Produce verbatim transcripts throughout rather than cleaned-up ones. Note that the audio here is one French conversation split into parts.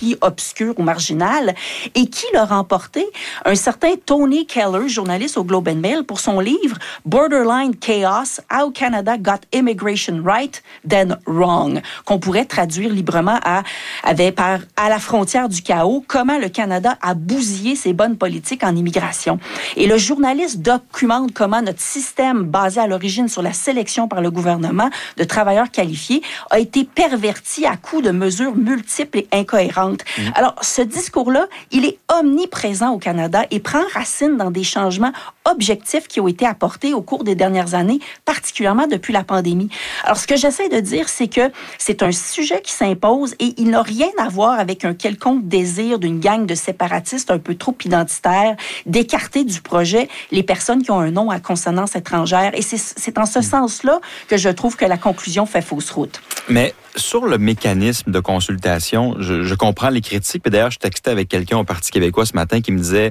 prix obscur ou marginal. Et qui l'a remporté? Un certain Tony Keller, journaliste au Globe and Mail, pour son livre Borderline Chaos, How Canada Got Immigration Right, Then Wrong, qu'on pourrait traduire librement à, avec, par, à la frontière du chaos, comment le Canada a bousillé ses bonnes politiques en immigration. Et le journaliste documente comment notre système, basé à l'origine sur la sélection par le gouvernement de travailleurs qualifiés, a été perverti à coup de mesures multiples et incohérentes. Mmh. Alors, ce discours-là, il est omniprésent au Canada et prend racine dans des changements objectifs qui ont été apportés au cours des dernières années, particulièrement depuis la pandémie. Alors, ce que j'essaie de dire, c'est que c'est un sujet qui s'impose et il n'a rien à voir avec un quelconque désir d'une gang de séparatistes un peu trop identitaires d'écarter du projet les personnes qui ont un nom à consonance étrangère. Et c'est, c'est en ce mmh. sens-là que je trouve que la conclusion fait fausse route. Mais sur le mécanisme de consultation, je, je comprends les critiques. Et d'ailleurs, je textais avec quelqu'un au Parti québécois ce matin qui me disait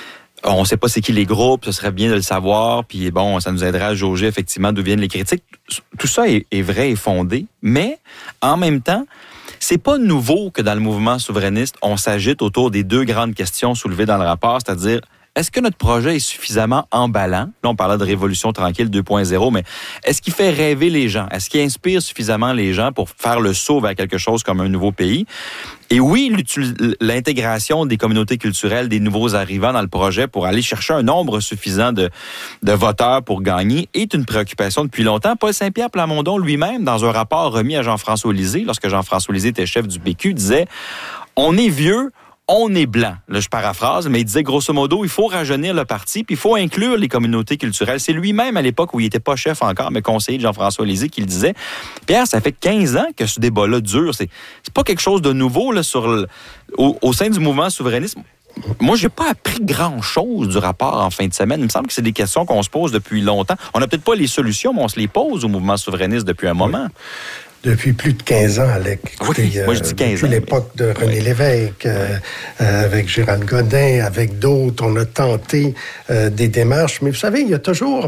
« On ne sait pas c'est qui les groupes, ce serait bien de le savoir, puis bon, ça nous aiderait à jauger effectivement d'où viennent les critiques. » Tout ça est, est vrai et fondé, mais en même temps, c'est pas nouveau que dans le mouvement souverainiste, on s'agite autour des deux grandes questions soulevées dans le rapport, c'est-à-dire est-ce que notre projet est suffisamment emballant? Là, on parlait de Révolution tranquille deux point zéro, mais est-ce qu'il fait rêver les gens? Est-ce qu'il inspire suffisamment les gens pour faire le saut vers quelque chose comme un nouveau pays? Et oui, l'intégration des communautés culturelles, des nouveaux arrivants dans le projet pour aller chercher un nombre suffisant de, de voteurs pour gagner est une préoccupation depuis longtemps. Paul Saint-Pierre Plamondon lui-même, dans un rapport remis à Jean-François Lisée, lorsque Jean-François Lisée était chef du P Q, disait « On est vieux, on est blanc ». Là, je paraphrase, mais il disait grosso modo, il faut rajeunir le parti, puis il faut inclure les communautés culturelles. C'est lui-même, à l'époque où il n'était pas chef encore, mais conseiller de Jean-François Lisée, qui le disait. Pierre, ça fait quinze ans que ce débat-là dure. C'est, c'est pas quelque chose de nouveau là, sur le, au, au sein du mouvement souverainiste. Moi, j'ai pas appris grand-chose du rapport en fin de semaine. Il me semble que c'est des questions qu'on se pose depuis longtemps. On n'a peut-être pas les solutions, mais on se les pose au mouvement souverainiste depuis un moment. Oui. Depuis plus de quinze ans, Alec. Écoutez, oui, moi je dis quinze depuis ans. Depuis l'époque mais... de René oui. Lévesque, euh, euh, avec Gérald Godin, avec d'autres, on a tenté euh, des démarches. Mais vous savez, il y a toujours...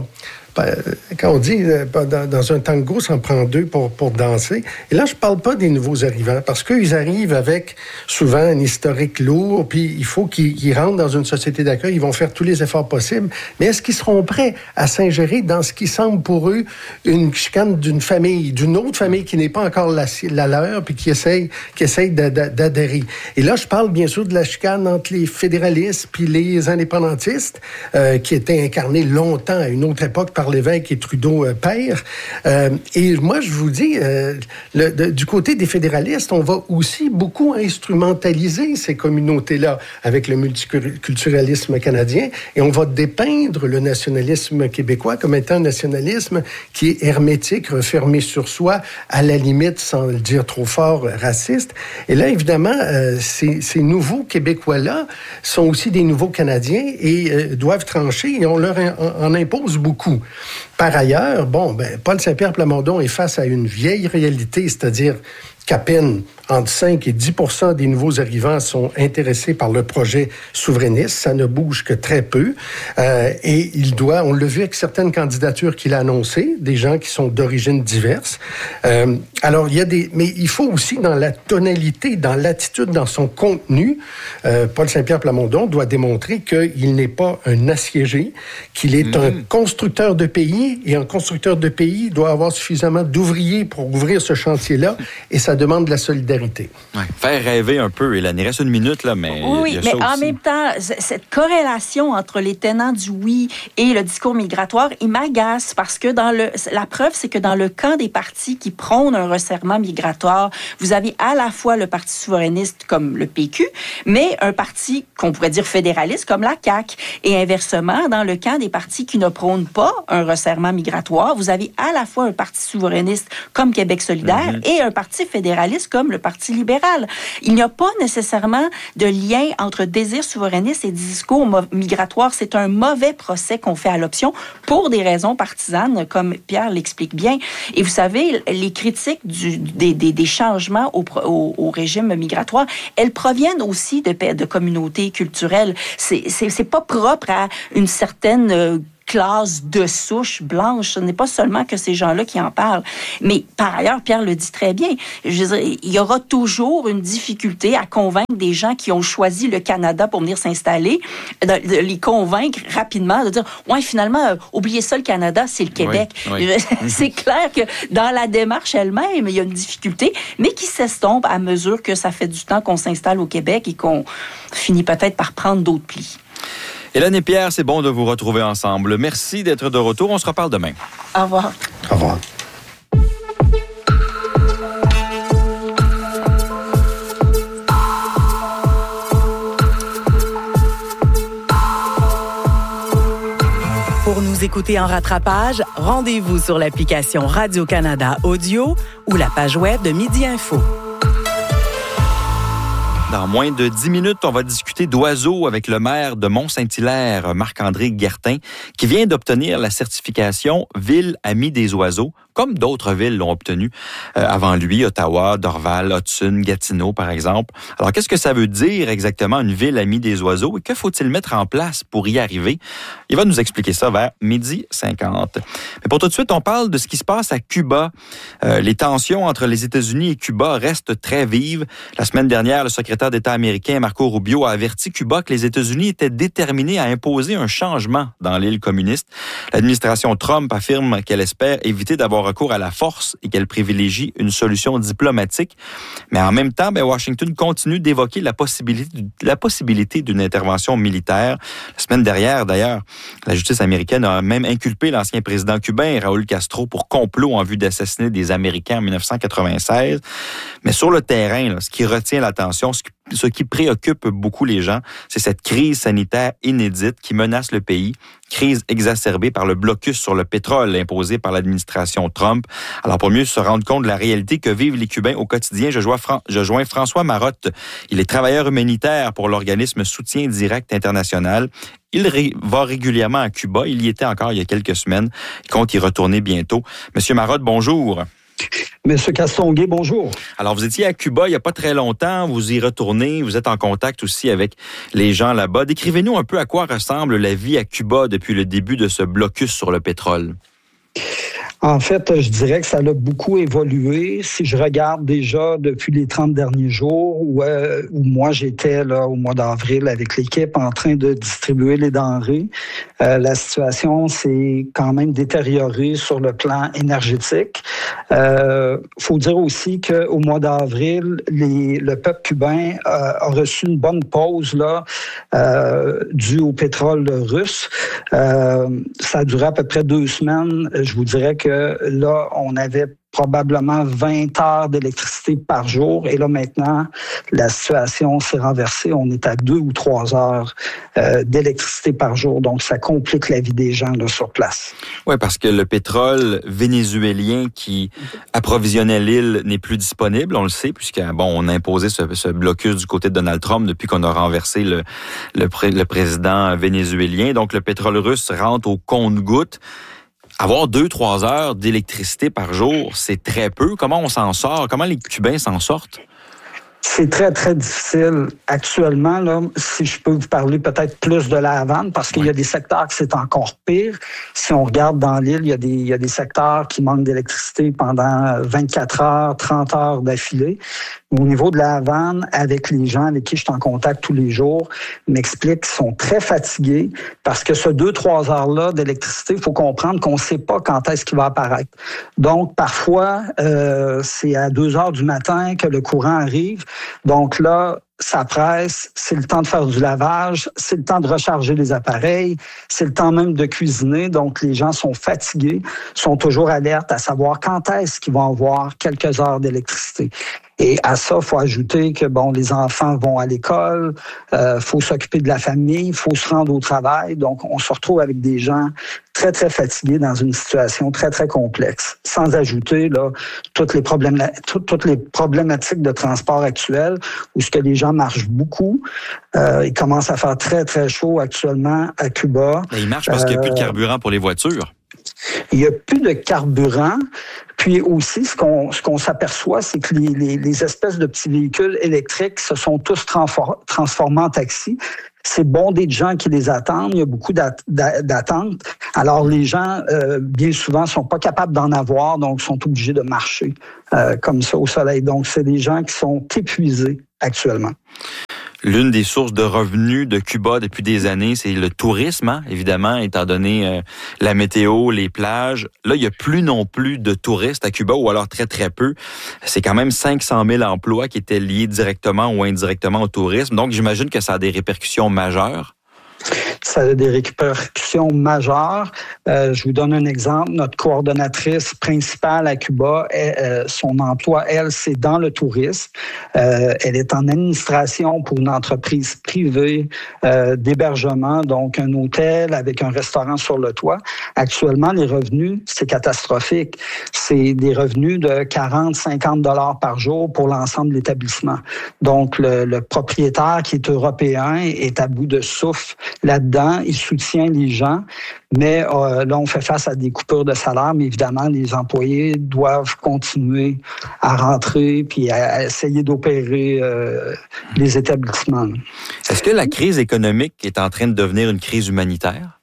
Quand on dit dans, dans un tango, ça en prend deux pour, pour danser. Et là, je parle pas des nouveaux arrivants, parce qu'ils arrivent avec souvent un historique lourd, puis il faut qu'ils, qu'ils rentrent dans une société d'accueil, ils vont faire tous les efforts possibles. Mais est-ce qu'ils seront prêts à s'ingérer dans ce qui semble pour eux une chicane d'une famille, d'une autre famille qui n'est pas encore la, la leur, puis qui essaye, qui essaye d'adhérer? Et là, je parle bien sûr de la chicane entre les fédéralistes puis les indépendantistes, euh, qui étaient incarnés longtemps à une autre époque par Lévesque et Trudeau euh, père. Euh, et moi, je vous dis, euh, le, de, du côté des fédéralistes, on va aussi beaucoup instrumentaliser ces communautés-là avec le multiculturalisme canadien et on va dépeindre le nationalisme québécois comme étant un nationalisme qui est hermétique, refermé sur soi, à la limite, sans le dire trop fort, raciste. Et là, évidemment, euh, ces, ces nouveaux Québécois-là sont aussi des nouveaux Canadiens et euh, doivent trancher et on leur en, en impose beaucoup. Par ailleurs, bon, ben, Paul Saint-Pierre Plamondon est face à une vieille réalité, c'est-à-dire qu'à peine entre cinq et dix pour cent des nouveaux arrivants sont intéressés par le projet souverainiste. Ça ne bouge que très peu. Euh, et il doit, on l'a vu avec certaines candidatures qu'il a annoncées, des gens qui sont d'origines diverses. Euh, alors, il y a des... Mais il faut aussi, dans la tonalité, dans l'attitude, dans son contenu, euh, Paul Saint-Pierre Plamondon doit démontrer qu'il n'est pas un assiégé, qu'il est mmh. un constructeur de pays, et un constructeur de pays doit avoir suffisamment d'ouvriers pour ouvrir ce chantier-là, et ça demande de la solidarité. Ouais, faire rêver un peu, Hélène. Il reste une minute, là, mais oui, il y a mais ça en aussi. même temps, cette corrélation entre les tenants du oui et le discours migratoire, il m'agace parce que dans le, la preuve, c'est que dans le camp des partis qui prônent un resserrement migratoire, vous avez à la fois le Parti souverainiste comme le P Q, mais un parti qu'on pourrait dire fédéraliste comme la C A Q. Et inversement, dans le camp des partis qui ne prônent pas un resserrement migratoire, vous avez à la fois un Parti souverainiste comme Québec solidaire mm-hmm. et un Parti fédéraliste comme le Parti libéral. Il n'y a pas nécessairement de lien entre désir souverainiste et discours migratoire. C'est un mauvais procès qu'on fait à l'option pour des raisons partisanes, comme Pierre l'explique bien. Et vous savez, les critiques du, des, des, des changements au, au, au régime migratoire, elles proviennent aussi de, de communautés culturelles. C'est, c'est, c'est pas propre à une certaine... Euh, classe de souche blanche. Ce n'est pas seulement que ces gens-là qui en parlent. Mais par ailleurs, Pierre le dit très bien, je veux dire, il y aura toujours une difficulté à convaincre des gens qui ont choisi le Canada pour venir s'installer, de, de les convaincre rapidement, de dire, ouais, finalement, euh, oubliez ça, le Canada, c'est le Québec. Oui, oui. C'est clair que dans la démarche elle-même, il y a une difficulté, mais qui s'estompe à mesure que ça fait du temps qu'on s'installe au Québec et qu'on finit peut-être par prendre d'autres plis. Hélène et Pierre, c'est bon de vous retrouver ensemble. Merci d'être de retour. On se reparle demain. Au revoir. Au revoir. Pour nous écouter en rattrapage, rendez-vous sur l'application Radio-Canada Audio ou la page web de Midi Info. Dans moins de dix minutes, on va discuter d'oiseaux avec le maire de Mont-Saint-Hilaire, Marc-André Guertin, qui vient d'obtenir la certification Ville amie des oiseaux, comme d'autres villes l'ont obtenu euh, avant lui, Ottawa, Dorval, Hudson, Gatineau, par exemple. Alors, qu'est-ce que ça veut dire exactement une ville amie des oiseaux et que faut-il mettre en place pour y arriver? Il va nous expliquer ça vers midi cinquante. Mais pour tout de suite, on parle de ce qui se passe à Cuba. Euh, les tensions entre les États-Unis et Cuba restent très vives. La semaine dernière, le secrétaire d'État américain Marco Rubio a averti Cuba que les États-Unis étaient déterminés à imposer un changement dans l'île communiste. L'administration Trump affirme qu'elle espère éviter d'avoir recours à la force et qu'elle privilégie une solution diplomatique. Mais en même temps, ben, Washington continue d'évoquer la possibilité, la possibilité d'une intervention militaire. La semaine dernière, d'ailleurs, la justice américaine a même inculpé l'ancien président cubain, Raúl Castro, pour complot en vue d'assassiner des Américains en dix-neuf cent quatre-vingt-seize. Mais sur le terrain, là, ce qui retient l'attention, ce qui Ce qui préoccupe beaucoup les gens, c'est cette crise sanitaire inédite qui menace le pays, crise exacerbée par le blocus sur le pétrole imposé par l'administration Trump. Alors, pour mieux se rendre compte de la réalité que vivent les Cubains au quotidien, je joins, Fran- je joins François Marotte. Il est travailleur humanitaire pour l'organisme Soutien Direct International. Il ré- va régulièrement à Cuba. Il y était encore il y a quelques semaines. Il compte y retourner bientôt. Monsieur Marotte, bonjour. Monsieur Castonguay, bonjour. Alors, vous étiez à Cuba il n'y a pas très longtemps, vous y retournez, vous êtes en contact aussi avec les gens là-bas. Décrivez-nous un peu à quoi ressemble la vie à Cuba depuis le début de ce blocus sur le pétrole. En fait, je dirais que ça a beaucoup évolué. Si je regarde déjà depuis les trente derniers jours, où, euh, où moi j'étais là au mois d'avril avec l'équipe en train de distribuer les denrées, euh, la situation s'est quand même détériorée sur le plan énergétique. Euh, faut dire aussi qu'au mois d'avril, les, le peuple cubain euh, a reçu une bonne pause là, euh, due au pétrole russe. Euh, ça a duré à peu près deux semaines. Je vous dirais que là, on avait probablement vingt heures d'électricité par jour. Et là, maintenant, la situation s'est renversée. On est à deux ou trois heures euh, d'électricité par jour. Donc, ça complique la vie des gens là, sur place. Oui, parce que le pétrole vénézuélien qui approvisionnait l'île n'est plus disponible, on le sait, puisque bon, on a imposé ce, ce blocus du côté de Donald Trump depuis qu'on a renversé le, le, pré, le président vénézuélien. Donc, le pétrole russe rentre au compte-gouttes. Avoir deux, trois heures d'électricité par jour, c'est très peu. Comment on s'en sort? Comment les Cubains s'en sortent? C'est très, très difficile. Actuellement, là, si je peux vous parler peut-être plus de la Havane, parce qu'il oui. y a des secteurs que c'est encore pire. Si on regarde dans l'île, il y a des, il y a des secteurs qui manquent d'électricité pendant vingt-quatre heures, trente heures d'affilée. Au niveau de la Havane, avec les gens avec qui je suis en contact tous les jours, m'expliquent qu'ils sont très fatigués parce que ce deux, trois heures-là d'électricité, il faut comprendre qu'on ne sait pas quand est-ce qu'il va apparaître. Donc, parfois, euh, c'est à deux heures du matin que le courant arrive. Donc là, ça presse, c'est le temps de faire du lavage, c'est le temps de recharger les appareils, c'est le temps même de cuisiner. Donc, les gens sont fatigués, sont toujours alertes à savoir quand est-ce qu'ils vont avoir quelques heures d'électricité. Et à ça, il faut ajouter que bon, les enfants vont à l'école, euh, faut s'occuper de la famille, faut se rendre au travail. Donc, on se retrouve avec des gens très, très fatigués dans une situation très, très complexe. Sans ajouter là toutes les problèmes, toutes, toutes les problématiques de transport actuelles, où ce que les gens marchent beaucoup. Euh, il commence à faire très, très chaud actuellement à Cuba. Et il marche parce euh, qu'il n'y a plus de carburant pour les voitures. Il n'y a plus de carburant. Puis aussi, ce qu'on, ce qu'on s'aperçoit, c'est que les, les, les espèces de petits véhicules électriques se sont tous transformés en taxis. c'est bondé de gens qui les attendent. Il y a beaucoup d'attentes. Alors, les gens, euh, bien souvent, sont pas capables d'en avoir, donc sont obligés de marcher euh, comme ça au soleil. Donc, c'est des gens qui sont épuisés actuellement. L'une des sources de revenus de Cuba depuis des années, c'est le tourisme, hein, évidemment, étant donné euh, la météo, les plages. Là, il n'y a plus non plus de touristes à Cuba, ou alors très, très peu. C'est quand même cinq cent mille emplois qui étaient liés directement ou indirectement au tourisme. Donc, j'imagine que ça a des répercussions majeures. Ça a des répercussions majeures. Euh, je vous donne un exemple. Notre coordonnatrice principale à Cuba, elle, euh, son emploi, elle, c'est dans le tourisme. Euh, elle est en administration pour une entreprise privée euh, d'hébergement, donc un hôtel avec un restaurant sur le toit. Actuellement, les revenus, c'est catastrophique. C'est des revenus de quarante, cinquante dollars par jour pour l'ensemble de l'établissement. Donc, le, le propriétaire qui est européen est à bout de souffle là-dedans. Il soutient les gens, mais euh, là, on fait face à des coupures de salaire, mais évidemment, les employés doivent continuer à rentrer puis à essayer d'opérer euh, les établissements. Est-ce que la crise économique est en train de devenir une crise humanitaire?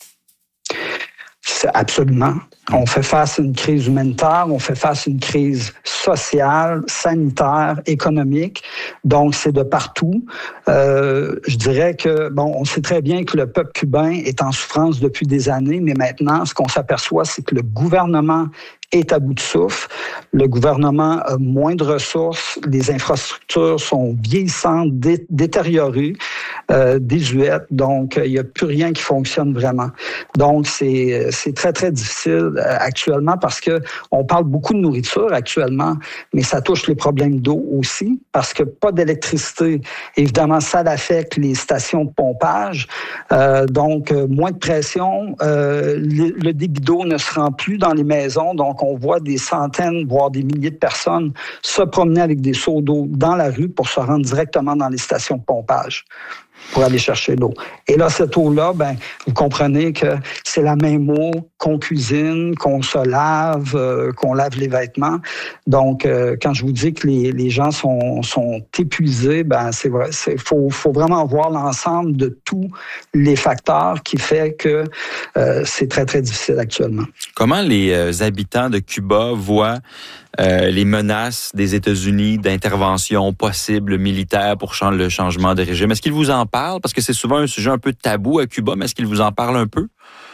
Absolument. On fait face à une crise humanitaire, on fait face à une crise sociale, sanitaire, économique. Donc, c'est de partout. Euh, je dirais que, bon, on sait très bien que le peuple cubain est en souffrance depuis des années, mais maintenant, ce qu'on s'aperçoit, c'est que le gouvernement est à bout de souffle. Le gouvernement a moins de ressources. Les infrastructures sont vieillissantes, dé- détériorées, euh, désuètes. Donc, il n'y a plus rien qui fonctionne vraiment. Donc, c'est, c'est très, très difficile euh, actuellement parce que on parle beaucoup de nourriture actuellement, mais ça touche les problèmes d'eau aussi parce que pas d'électricité. Évidemment, ça affecte les stations de pompage. Euh, donc, euh, moins de pression. Euh, le, le débit d'eau ne se rend plus dans les maisons. Donc, on voit des centaines, voire des milliers de personnes se promener avec des seaux d'eau dans la rue pour se rendre directement dans les stations de pompage pour aller chercher l'eau. Et là, cette eau-là, ben, vous comprenez que c'est la même eau qu'on cuisine, qu'on se lave, euh, qu'on lave les vêtements. Donc, euh, quand je vous dis que les, les gens sont, sont épuisés, ben, c'est vrai, c'est faut, faut vraiment voir l'ensemble de tous les facteurs qui fait que euh, c'est très, très difficile actuellement. Comment les euh, habitants de Cuba voient euh, les menaces des États-Unis d'intervention possible militaire pour le changement de régime? Est-ce qu'ils vous en parlent? Parce que c'est souvent un sujet un peu tabou à Cuba, mais est-ce qu'ils vous en parlent un peu?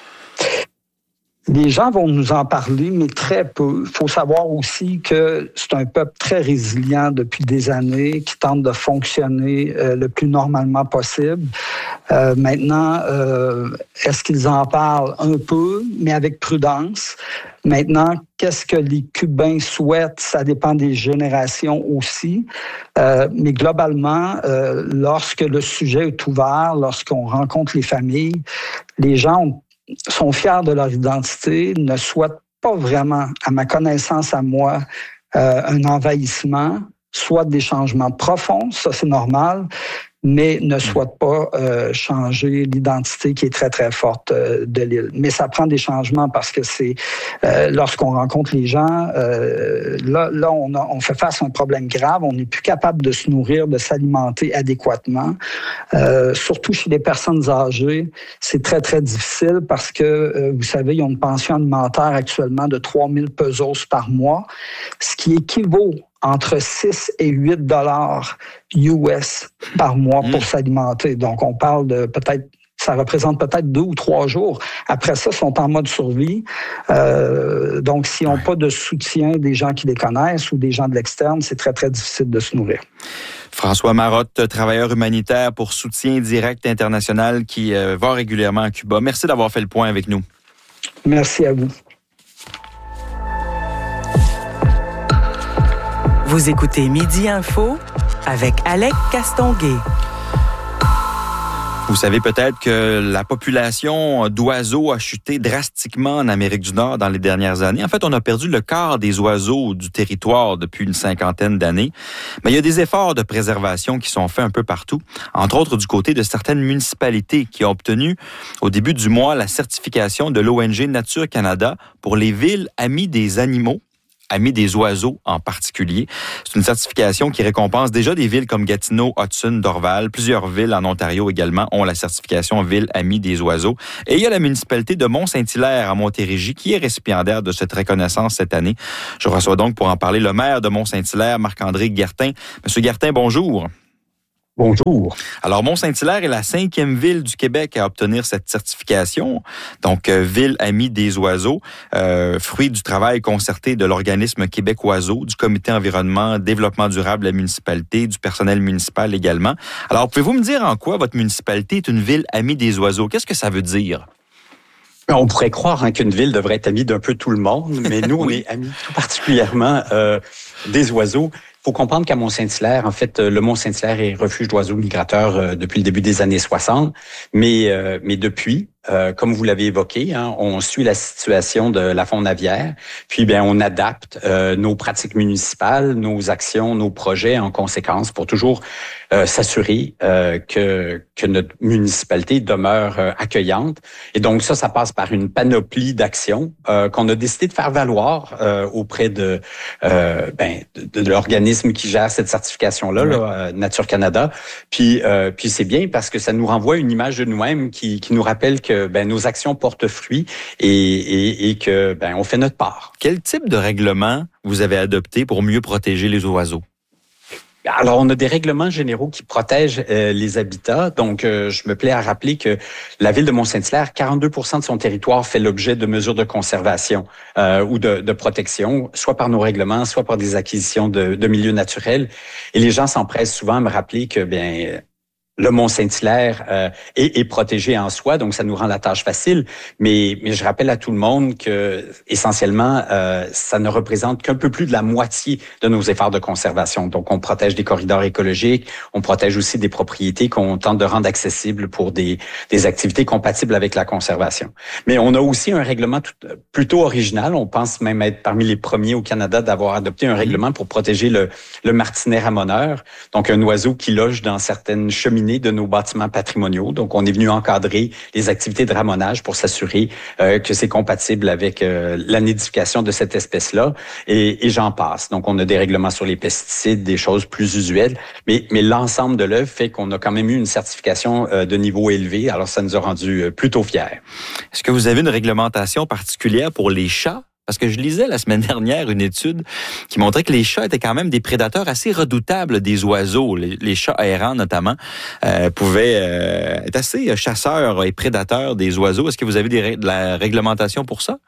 Les gens vont nous en parler, mais très peu. Il faut savoir aussi que c'est un peuple très résilient depuis des années, qui tente de fonctionner euh, le plus normalement possible. Euh, maintenant, euh, est-ce qu'ils en parlent un peu, mais avec prudence? Maintenant, qu'est-ce que les Cubains souhaitent? Ça dépend des générations aussi. Euh, mais globalement, euh, lorsque le sujet est ouvert, lorsqu'on rencontre les familles, les gens ont sont fiers de leur identité, ne souhaitent pas vraiment, à ma connaissance à moi, euh, un envahissement, soit des changements profonds, ça c'est normal, mais ne souhaitent pas euh, changer l'identité qui est très, très forte euh, de l'île. Mais ça prend des changements parce que c'est euh, lorsqu'on rencontre les gens, euh, là, là on, a, on fait face à un problème grave, on n'est plus capable de se nourrir, de s'alimenter adéquatement. Euh, surtout chez les personnes âgées, c'est très, très difficile parce que, euh, vous savez, ils ont une pension alimentaire actuellement de trois mille pesos par mois, ce qui équivaut entre six et huit dollars U S par mois pour mmh. s'alimenter. Donc, on parle de peut-être, ça représente peut-être deux ou trois jours. Après ça, ils sont en mode survie. Euh, donc, s'ils n'ont ouais. pas de soutien des gens qui les connaissent ou des gens de l'externe, c'est très, très difficile de se nourrir. François Marotte, travailleur humanitaire pour Soutien Direct International qui euh, va régulièrement à Cuba. Merci d'avoir fait le point avec nous. Merci à vous. Vous écoutez Midi Info avec Alec Castonguay. Vous savez peut-être que la population d'oiseaux a chuté drastiquement en Amérique du Nord dans les dernières années. En fait, on a perdu le quart des oiseaux du territoire depuis une cinquantaine d'années. Mais il y a des efforts de préservation qui sont faits un peu partout, entre autres du côté de certaines municipalités qui ont obtenu au début du mois la certification de l'O N G Nature Canada pour les villes amies des animaux Amis des oiseaux en particulier. C'est une certification qui récompense déjà des villes comme Gatineau, Hudson, Dorval. Plusieurs villes en Ontario également ont la certification Ville Amis des oiseaux. Et il y a la municipalité de Mont-Saint-Hilaire à Montérégie qui est récipiendaire de cette reconnaissance cette année. Je reçois donc pour en parler le maire de Mont-Saint-Hilaire, Marc-André Guertin. Monsieur Guertin, bonjour. Bonjour. Alors, Mont-Saint-Hilaire est la cinquième ville du Québec à obtenir cette certification, donc euh, Ville Amie des oiseaux, euh, fruit du travail concerté de l'organisme Québec Oiseaux, du Comité environnement, développement durable de la municipalité, du personnel municipal également. Alors, pouvez-vous me dire en quoi votre municipalité est une ville amie des oiseaux? Qu'est-ce que ça veut dire? On pourrait croire hein, qu'une ville devrait être amie d'un peu tout le monde, mais nous, on est amis tout particulièrement euh, des oiseaux. Il faut comprendre qu'à Mont-Saint-Hilaire, en fait, le Mont-Saint-Hilaire est refuge d'oiseaux migrateurs euh, depuis le début des années soixante, mais euh, mais depuis, euh, comme vous l'avez évoqué, hein, on suit la situation de la faune aviaire, puis bien on adapte euh, nos pratiques municipales, nos actions, nos projets en conséquence pour toujours euh, s'assurer euh, que que notre municipalité demeure euh, accueillante. Et donc ça, ça passe par une panoplie d'actions euh, qu'on a décidé de faire valoir euh, auprès de euh, ben de, de l'organisme qui gère cette certification-là, là, euh, Nature Canada. Puis, euh, puis c'est bien parce que ça nous renvoie une image de nous-mêmes qui, qui nous rappelle que ben, nos actions portent fruit et, et, et que ben, on fait notre part. Quel type de règlement vous avez adopté pour mieux protéger les oiseaux? Alors, on a des règlements généraux qui protègent euh, les habitats. Donc, euh, je me plais à rappeler que la ville de Mont-Saint-Hilaire, quarante-deux pour cent de son territoire fait l'objet de mesures de conservation euh, ou de, de protection, soit par nos règlements, soit par des acquisitions de, de milieux naturels. Et les gens s'empressent souvent à me rappeler que, bien, le Mont-Saint-Hilaire euh, est, est protégé en soi, donc ça nous rend la tâche facile. Mais, mais je rappelle à tout le monde que, essentiellement, euh, ça ne représente qu'un peu plus de la moitié de nos efforts de conservation. Donc, on protège des corridors écologiques, on protège aussi des propriétés qu'on tente de rendre accessibles pour des, des activités compatibles avec la conservation. Mais on a aussi un règlement tout, plutôt original. On pense même être parmi les premiers au Canada d'avoir adopté un règlement pour protéger le, le martinet ramoneur, donc un oiseau qui loge dans certaines cheminées de nos bâtiments patrimoniaux. Donc, on est venu encadrer les activités de ramonage pour s'assurer euh, que c'est compatible avec euh, la nidification de cette espèce-là et, et j'en passe. Donc, on a des règlements sur les pesticides, des choses plus usuelles, mais, mais l'ensemble de l'œuvre fait qu'on a quand même eu une certification euh, de niveau élevé. Alors, ça nous a rendu euh, plutôt fiers. Est-ce que vous avez une réglementation particulière pour les chats? Parce que je lisais la semaine dernière une étude qui montrait que les chats étaient quand même des prédateurs assez redoutables des oiseaux. Les, les chats errants, notamment, euh, pouvaient euh, être assez chasseurs et prédateurs des oiseaux. Est-ce que vous avez des, de la réglementation pour ça?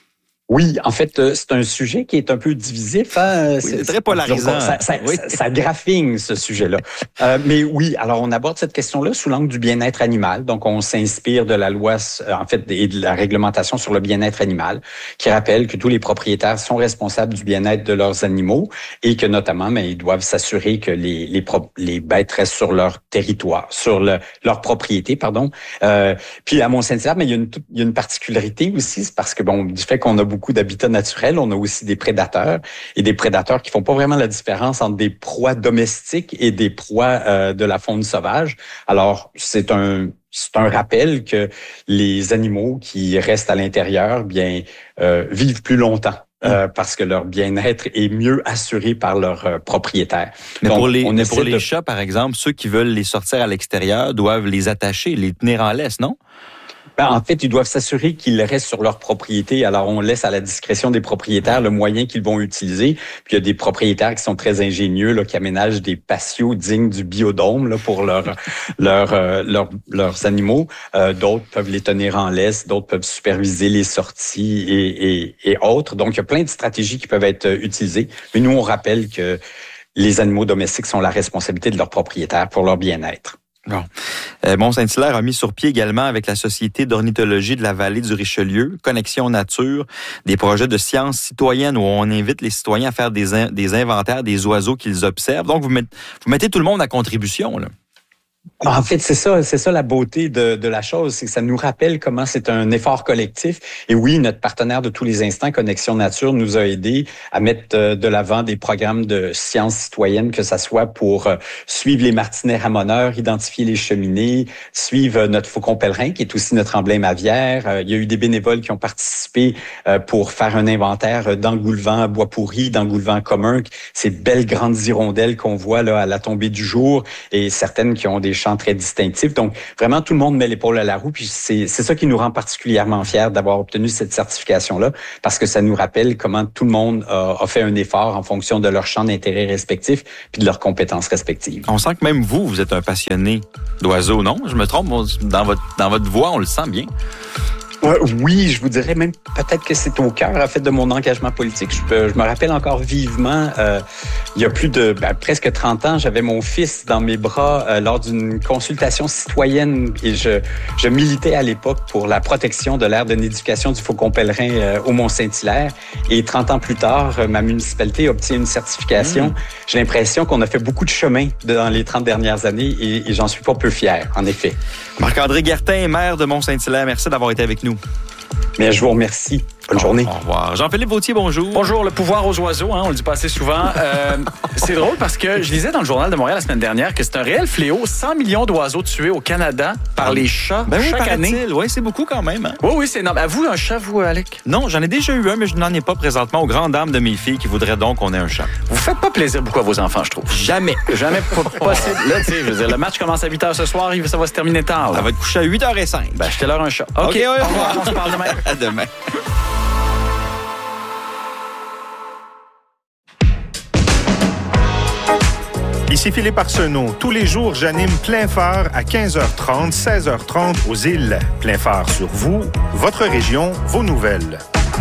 Oui, en fait, c'est un sujet qui est un peu divisif. Hein? Oui, c'est très polarisant. Ça, ça, oui. ça, ça graffine, ce sujet-là. Euh, mais oui, alors on aborde cette question-là sous l'angle du bien-être animal. Donc, on s'inspire de la loi, en fait, et de la réglementation sur le bien-être animal, qui rappelle que tous les propriétaires sont responsables du bien-être de leurs animaux et que, notamment, mais ils doivent s'assurer que les, les, pro- les bêtes restent sur leur territoire, sur le, leur propriété, pardon. Euh, puis, à Mont-Saint-Hilaire, mais il y a une, il y a une particularité aussi, c'est parce que, bon, du fait qu'on a beaucoup beaucoup d'habitats naturels, on a aussi des prédateurs et des prédateurs qui font pas vraiment la différence entre des proies domestiques et des proies euh, de la faune sauvage. Alors, c'est un c'est un rappel que les animaux qui restent à l'intérieur, bien, euh, vivent plus longtemps. Euh, parce que leur bien-être est mieux assuré par leurs euh, propriétaires. Mais Donc, pour les, on mais pour les de... chats, par exemple, ceux qui veulent les sortir à l'extérieur doivent les attacher, les tenir en laisse, non? Ben, en fait, ils doivent s'assurer qu'ils restent sur leur propriété. Alors, on laisse à la discrétion des propriétaires le moyen qu'ils vont utiliser. Puis, il y a des propriétaires qui sont très ingénieux, là, qui aménagent des patios dignes du biodôme là, pour leur, leur, euh, leur, leurs animaux. Euh, d'autres peuvent les tenir en laisse, d'autres peuvent superviser les sorties et, et, et autres. Donc, il y a plein de stratégies qui peuvent être utilisées. Mais nous, on rappelle que les animaux domestiques sont la responsabilité de leurs propriétaires pour leur bien-être. Bon. Euh, Mont-Saint-Hilaire a mis sur pied également avec la Société d'ornithologie de la vallée du Richelieu, Connexion Nature, des projets de sciences citoyennes où on invite les citoyens à faire des, in- des inventaires des oiseaux qu'ils observent. Donc, vous mettez, vous mettez tout le monde à contribution, là. En fait, c'est ça, c'est ça la beauté de, de la chose, c'est que ça nous rappelle comment c'est un effort collectif. Et oui, notre partenaire de tous les instants, Connexion Nature, nous a aidés à mettre de l'avant des programmes de sciences citoyennes, que ça soit pour suivre les martinets ramoneurs, identifier les cheminées, suivre notre faucon pèlerin, qui est aussi notre emblème aviaire. Il y a eu des bénévoles qui ont participé pour faire un inventaire d'engoulevents bois pourris, d'engoulevents communs, ces belles grandes hirondelles qu'on voit là à la tombée du jour, et certaines qui ont des champs très distinctifs. Donc, vraiment, tout le monde met l'épaule à la roue. Puis c'est, c'est ça qui nous rend particulièrement fiers d'avoir obtenu cette certification-là, parce que ça nous rappelle comment tout le monde a, a fait un effort en fonction de leur champ d'intérêt respectif puis de leurs compétences respectives. On sent que même vous, vous êtes un passionné d'oiseaux, non? Je me trompe, dans votre, dans votre voix, on le sent bien. Euh, oui, je vous dirais même peut-être que c'est au cœur en fait de mon engagement politique. Je, peux, je me rappelle encore vivement, euh, il y a plus de ben, presque trente ans, j'avais mon fils dans mes bras euh, lors d'une consultation citoyenne et je, je militais à l'époque pour la protection de l'aire de nidification du faucon pèlerin euh, au Mont-Saint-Hilaire. Et trente ans plus tard, euh, ma municipalité obtient une certification. Mmh. J'ai l'impression qu'on a fait beaucoup de chemin dans les trente dernières années et, et j'en suis pas peu fier, en effet. Marc-André Guertin, maire de Mont-Saint-Hilaire, merci d'avoir été avec nous. Mais je vous remercie. Bonne journée. Au revoir. Jean-Philippe Vautier, bonjour. Bonjour. Le pouvoir aux oiseaux, hein, on le dit pas assez souvent. Euh, c'est drôle parce que je lisais dans le Journal de Montréal la semaine dernière que c'est un réel fléau. cent millions d'oiseaux tués au Canada par les chats ben oui, chaque année. Oui, c'est beaucoup quand même. Hein? Oui, oui, c'est énorme. À vous, un chat, vous, Alec? Non, j'en ai déjà eu un, mais je n'en ai pas présentement aux grandes dames de mes filles qui voudraient donc qu'on ait un chat. Vous faites pas plaisir beaucoup à vos enfants, je trouve. Jamais. Jamais possible. Là, tu sais, je veux dire, le match commence à huit heures ce soir, ça va se terminer tard. Là. Ça va être couché à huit heures cinq. Ben, achetez-leur un chat. OK, okay ouais, au revoir. On se parle demain. À demain. Ici Philippe Arsenault. Tous les jours, j'anime Plein Phare à quinze heures trente, seize heures trente aux îles. Plein Phare sur vous, votre région, vos nouvelles.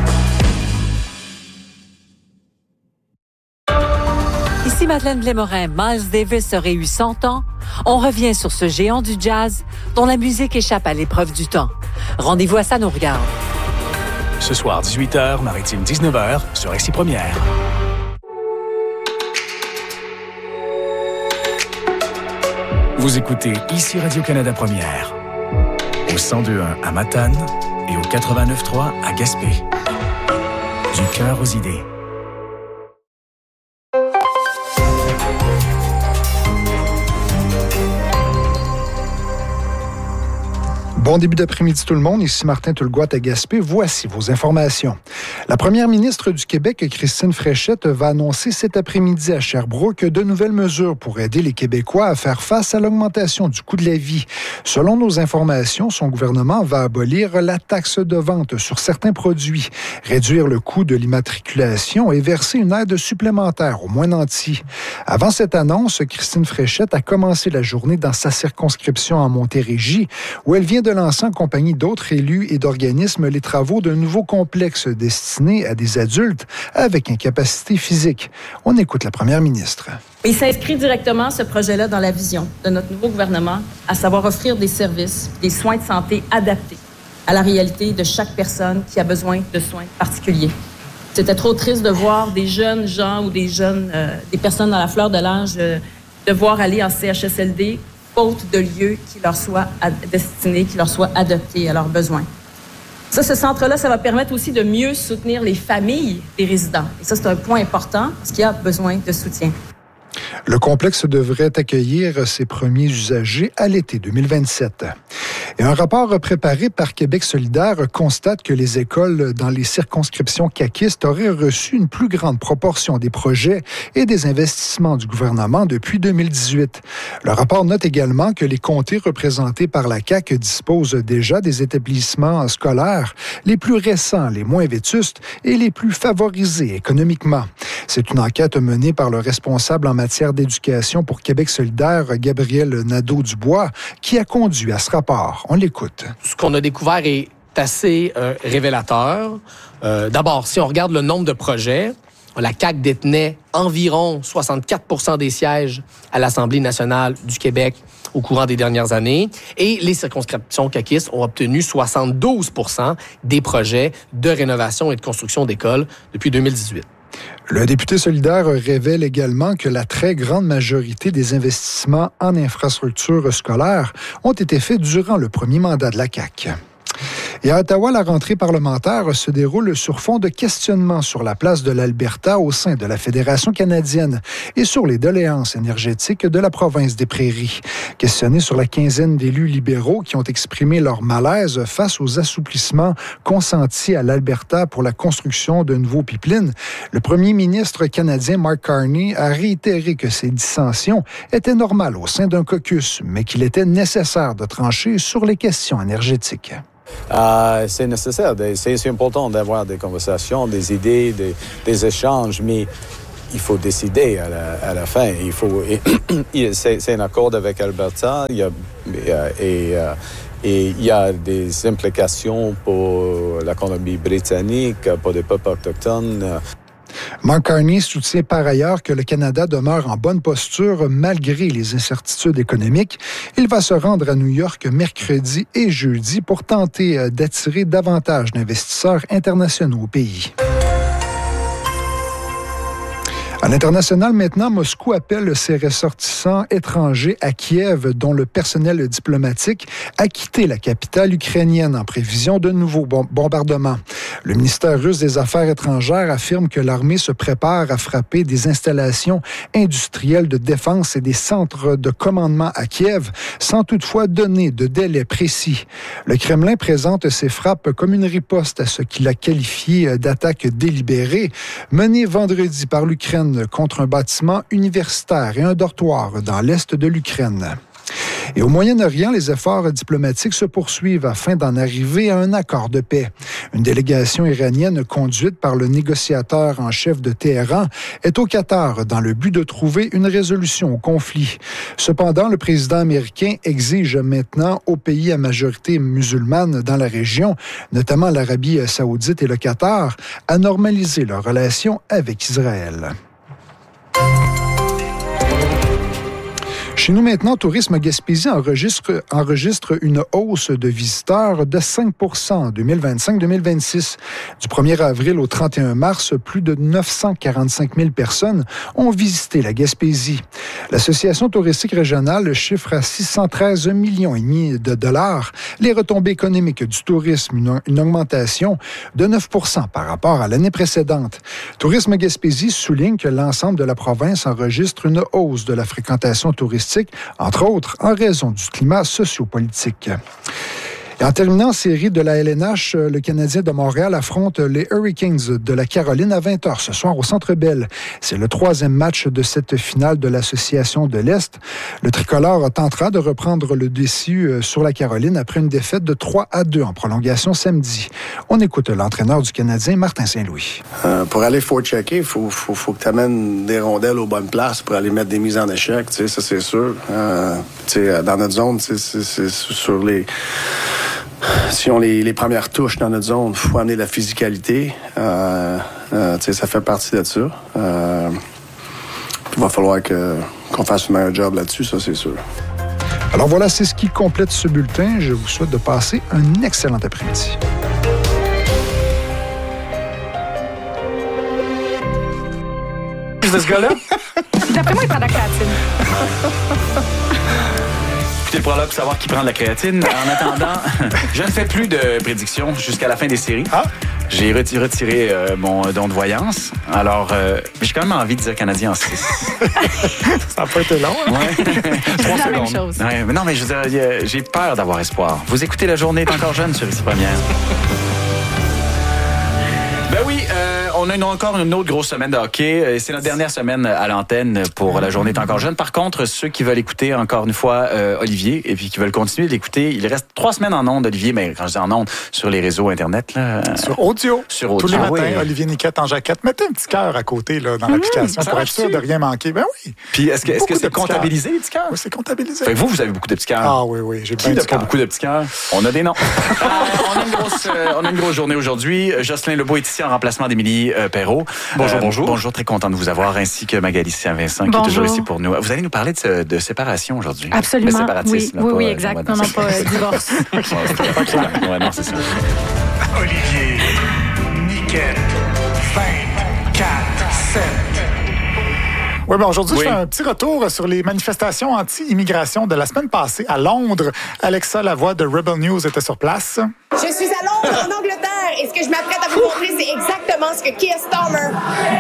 Ici Madeleine Blais-Morin. Miles Davis aurait eu cent ans. On revient sur ce géant du jazz dont la musique échappe à l'épreuve du temps. Rendez-vous à Ça nous regarde. Ce soir, dix-huit heures, Maritime dix-neuf heures, sur X Première. Vous écoutez ici Radio-Canada Première, au cent deux point un à Matane et au quatre-vingt-neuf point trois à Gaspé. Du cœur aux idées. Bon début d'après-midi tout le monde, ici Martin Tulgoat à Gaspé. Voici vos informations. La première ministre du Québec, Christine Fréchette, va annoncer cet après-midi à Sherbrooke de nouvelles mesures pour aider les Québécois à faire face à l'augmentation du coût de la vie. Selon nos informations, son gouvernement va abolir la taxe de vente sur certains produits, réduire le coût de l'immatriculation et verser une aide supplémentaire aux moins nantis. Avant cette annonce, Christine Fréchette a commencé la journée dans sa circonscription en Montérégie, où elle vient de lancer en compagnie d'autres élus et d'organismes les travaux d'un nouveau complexe destiné à des adultes avec incapacité physique. On écoute la première ministre. Il s'inscrit directement, ce projet-là, dans la vision de notre nouveau gouvernement, à savoir offrir des services, des soins de santé adaptés à la réalité de chaque personne qui a besoin de soins particuliers. C'était trop triste de voir des jeunes gens ou des jeunes, euh, des personnes dans la fleur de l'âge euh, devoir aller en C H S L D faute de lieux qui leur soient destinés, qui leur soient adaptés à leurs besoins. Ça, ce centre-là, ça va permettre aussi de mieux soutenir les familles des résidents. Et ça, c'est un point important parce qu'il y a besoin de soutien. Le complexe devrait accueillir ses premiers usagers à l'été deux mille vingt-sept. Et un rapport préparé par Québec solidaire constate que les écoles dans les circonscriptions caquistes auraient reçu une plus grande proportion des projets et des investissements du gouvernement depuis deux mille dix-huit. Le rapport note également que les comtés représentés par la C A Q disposent déjà des établissements scolaires les plus récents, les moins vétustes et les plus favorisés économiquement. C'est une enquête menée par le responsable en matière d'éducation pour Québec solidaire, Gabriel Nadeau-Dubois, qui a conduit à ce rapport. On l'écoute. Ce qu'on a découvert est assez euh, révélateur. Euh, d'abord, si on regarde le nombre de projets, la C A Q détenait environ soixante-quatre pour cent des sièges à l'Assemblée nationale du Québec au courant des dernières années. Et les circonscriptions caquistes ont obtenu soixante-douze pour cent des projets de rénovation et de construction d'écoles depuis deux mille dix-huit. Le député solidaire révèle également que la très grande majorité des investissements en infrastructures scolaires ont été faits durant le premier mandat de la C A Q. Et à Ottawa, la rentrée parlementaire se déroule sur fond de questionnements sur la place de l'Alberta au sein de la Fédération canadienne et sur les doléances énergétiques de la province des Prairies. Questionnés sur la quinzaine d'élus libéraux qui ont exprimé leur malaise face aux assouplissements consentis à l'Alberta pour la construction de nouveaux pipelines, le premier ministre canadien Mark Carney a réitéré que ces dissensions étaient normales au sein d'un caucus, mais qu'il était nécessaire de trancher sur les questions énergétiques. Euh, c'est nécessaire, c'est, c'est important d'avoir des conversations, des idées, des, des échanges, mais il faut décider à la, à la fin. Il faut, et, c'est, c'est un accord avec Alberta il y a, et, et il y a des implications pour la Colombie-Britannique, pour les peuples autochtones. Mark Carney soutient par ailleurs que le Canada demeure en bonne posture malgré les incertitudes économiques. Il va se rendre à New York mercredi et jeudi pour tenter d'attirer davantage d'investisseurs internationaux au pays. À l'international, maintenant, Moscou appelle ses ressortissants étrangers à Kiev, dont le personnel diplomatique a quitté la capitale ukrainienne en prévision de nouveaux bombardements. Le ministère russe des Affaires étrangères affirme que l'armée se prépare à frapper des installations industrielles de défense et des centres de commandement à Kiev, sans toutefois donner de délai précis. Le Kremlin présente ces frappes comme une riposte à ce qu'il a qualifié d'attaque délibérée, menée vendredi par l'Ukraine contre un bâtiment universitaire et un dortoir dans l'est de l'Ukraine. Et au Moyen-Orient, les efforts diplomatiques se poursuivent afin d'en arriver à un accord de paix. Une délégation iranienne conduite par le négociateur en chef de Téhéran est au Qatar dans le but de trouver une résolution au conflit. Cependant, le président américain exige maintenant aux pays à majorité musulmane dans la région, notamment l'Arabie saoudite et le Qatar, à normaliser leurs relations avec Israël. Chez nous maintenant, Tourisme Gaspésie enregistre, enregistre une hausse de visiteurs de cinq pour cent en deux mille vingt-cinq deux mille vingt-six. Du premier avril au trente et un mars, plus de neuf cent quarante-cinq mille personnes ont visité la Gaspésie. L'Association touristique régionale chiffre à six cent treize millions et demi de dollars les retombées économiques du tourisme, une, une augmentation de neuf pour cent par rapport à l'année précédente. Tourisme Gaspésie souligne que l'ensemble de la province enregistre une hausse de la fréquentation touristique, entre autres en raison du climat sociopolitique. Et en terminant en série de la L N H, le Canadien de Montréal affronte les Hurricanes de la Caroline à vingt heures ce soir au Centre Bell. C'est le troisième match de cette finale de l'Association de l'Est. Le tricolore tentera de reprendre le dessus sur la Caroline après une défaite de trois à deux en prolongation samedi. On écoute l'entraîneur du Canadien, Martin Saint-Louis. Euh, pour aller forechecker, il faut, faut, faut que tu amènes des rondelles aux bonnes places pour aller mettre des mises en échec, tu sais, ça c'est sûr. Euh, tu sais, dans notre zone, c'est, c'est, c'est sur les... Si on les, les premières touches dans notre zone, il faut amener de la physicalité. Euh, euh, ça fait partie de ça. Euh, il va falloir que, qu'on fasse un meilleur job là-dessus, ça c'est sûr. Alors voilà, c'est ce qui complète ce bulletin. Je vous souhaite de passer un excellent après-midi. De ce gars-là? D'après moi, il prend de la créatine. Écoutez le prologue pour savoir qui prend de la créatine. En attendant, je ne fais plus de prédictions jusqu'à la fin des séries. Ah. J'ai retiré, retiré euh, mon don de voyance. Alors, euh, j'ai quand même envie de dire Canadien en six. Ça n'a pas été long. Hein? Ouais. Trois C'est la même secondes. chose. Ouais, mais non, mais je veux dire, j'ai peur d'avoir espoir. Vous écoutez La Journée est encore jeune sur Ici Première. Ben oui, euh, on a une, encore une autre grosse semaine de hockey. C'est notre dernière semaine à l'antenne pour La Journée est encore jeune. Par contre, ceux qui veulent écouter encore une fois euh, Olivier et puis qui veulent continuer de l'écouter, il reste trois semaines en ondes, Olivier, mais quand je dis en ondes, sur les réseaux Internet. Là, euh, sur audio. Sur audio. Tous les matins, oui. Olivier Niquette en jaquette. Mettez un petit cœur à côté là, dans mmh, l'application pour être sûr de rien manquer. Ben oui. Puis est-ce que, est-ce que c'est comptabilisé, les petits cœurs? Oui, c'est comptabilisé. Fait que vous, vous avez beaucoup de petits cœurs. Ah oui, oui, j'ai Qui n'a pas beaucoup de petits cœurs? On a des noms. euh, on, a une grosse, euh, on a une grosse journée aujourd'hui. Jocelyn Lebeau est ici en remplacement d'Émilie euh, Perrault. Bonjour, euh, bonjour. Bonjour, très content de vous avoir, ainsi que Magali Saint-Vincent, qui bonjour. est toujours ici pour nous. Vous allez nous parler de, de séparation aujourd'hui. Absolument. Mais séparatisme, oui, oui, pas, oui, exact. Non, non, pas euh, divorce. Ouais, non, c'est ça. Olivier Niquette, vingt-quatre Oui, ben aujourd'hui, Oui. je fais un petit retour sur les manifestations anti-immigration de la semaine passée à Londres. Alexa Lavoie de Rebel News était sur place. Je suis à Londres, en Angleterre, et ce que je m'apprête à vous montrer, c'est exactement ce que Keir Starmer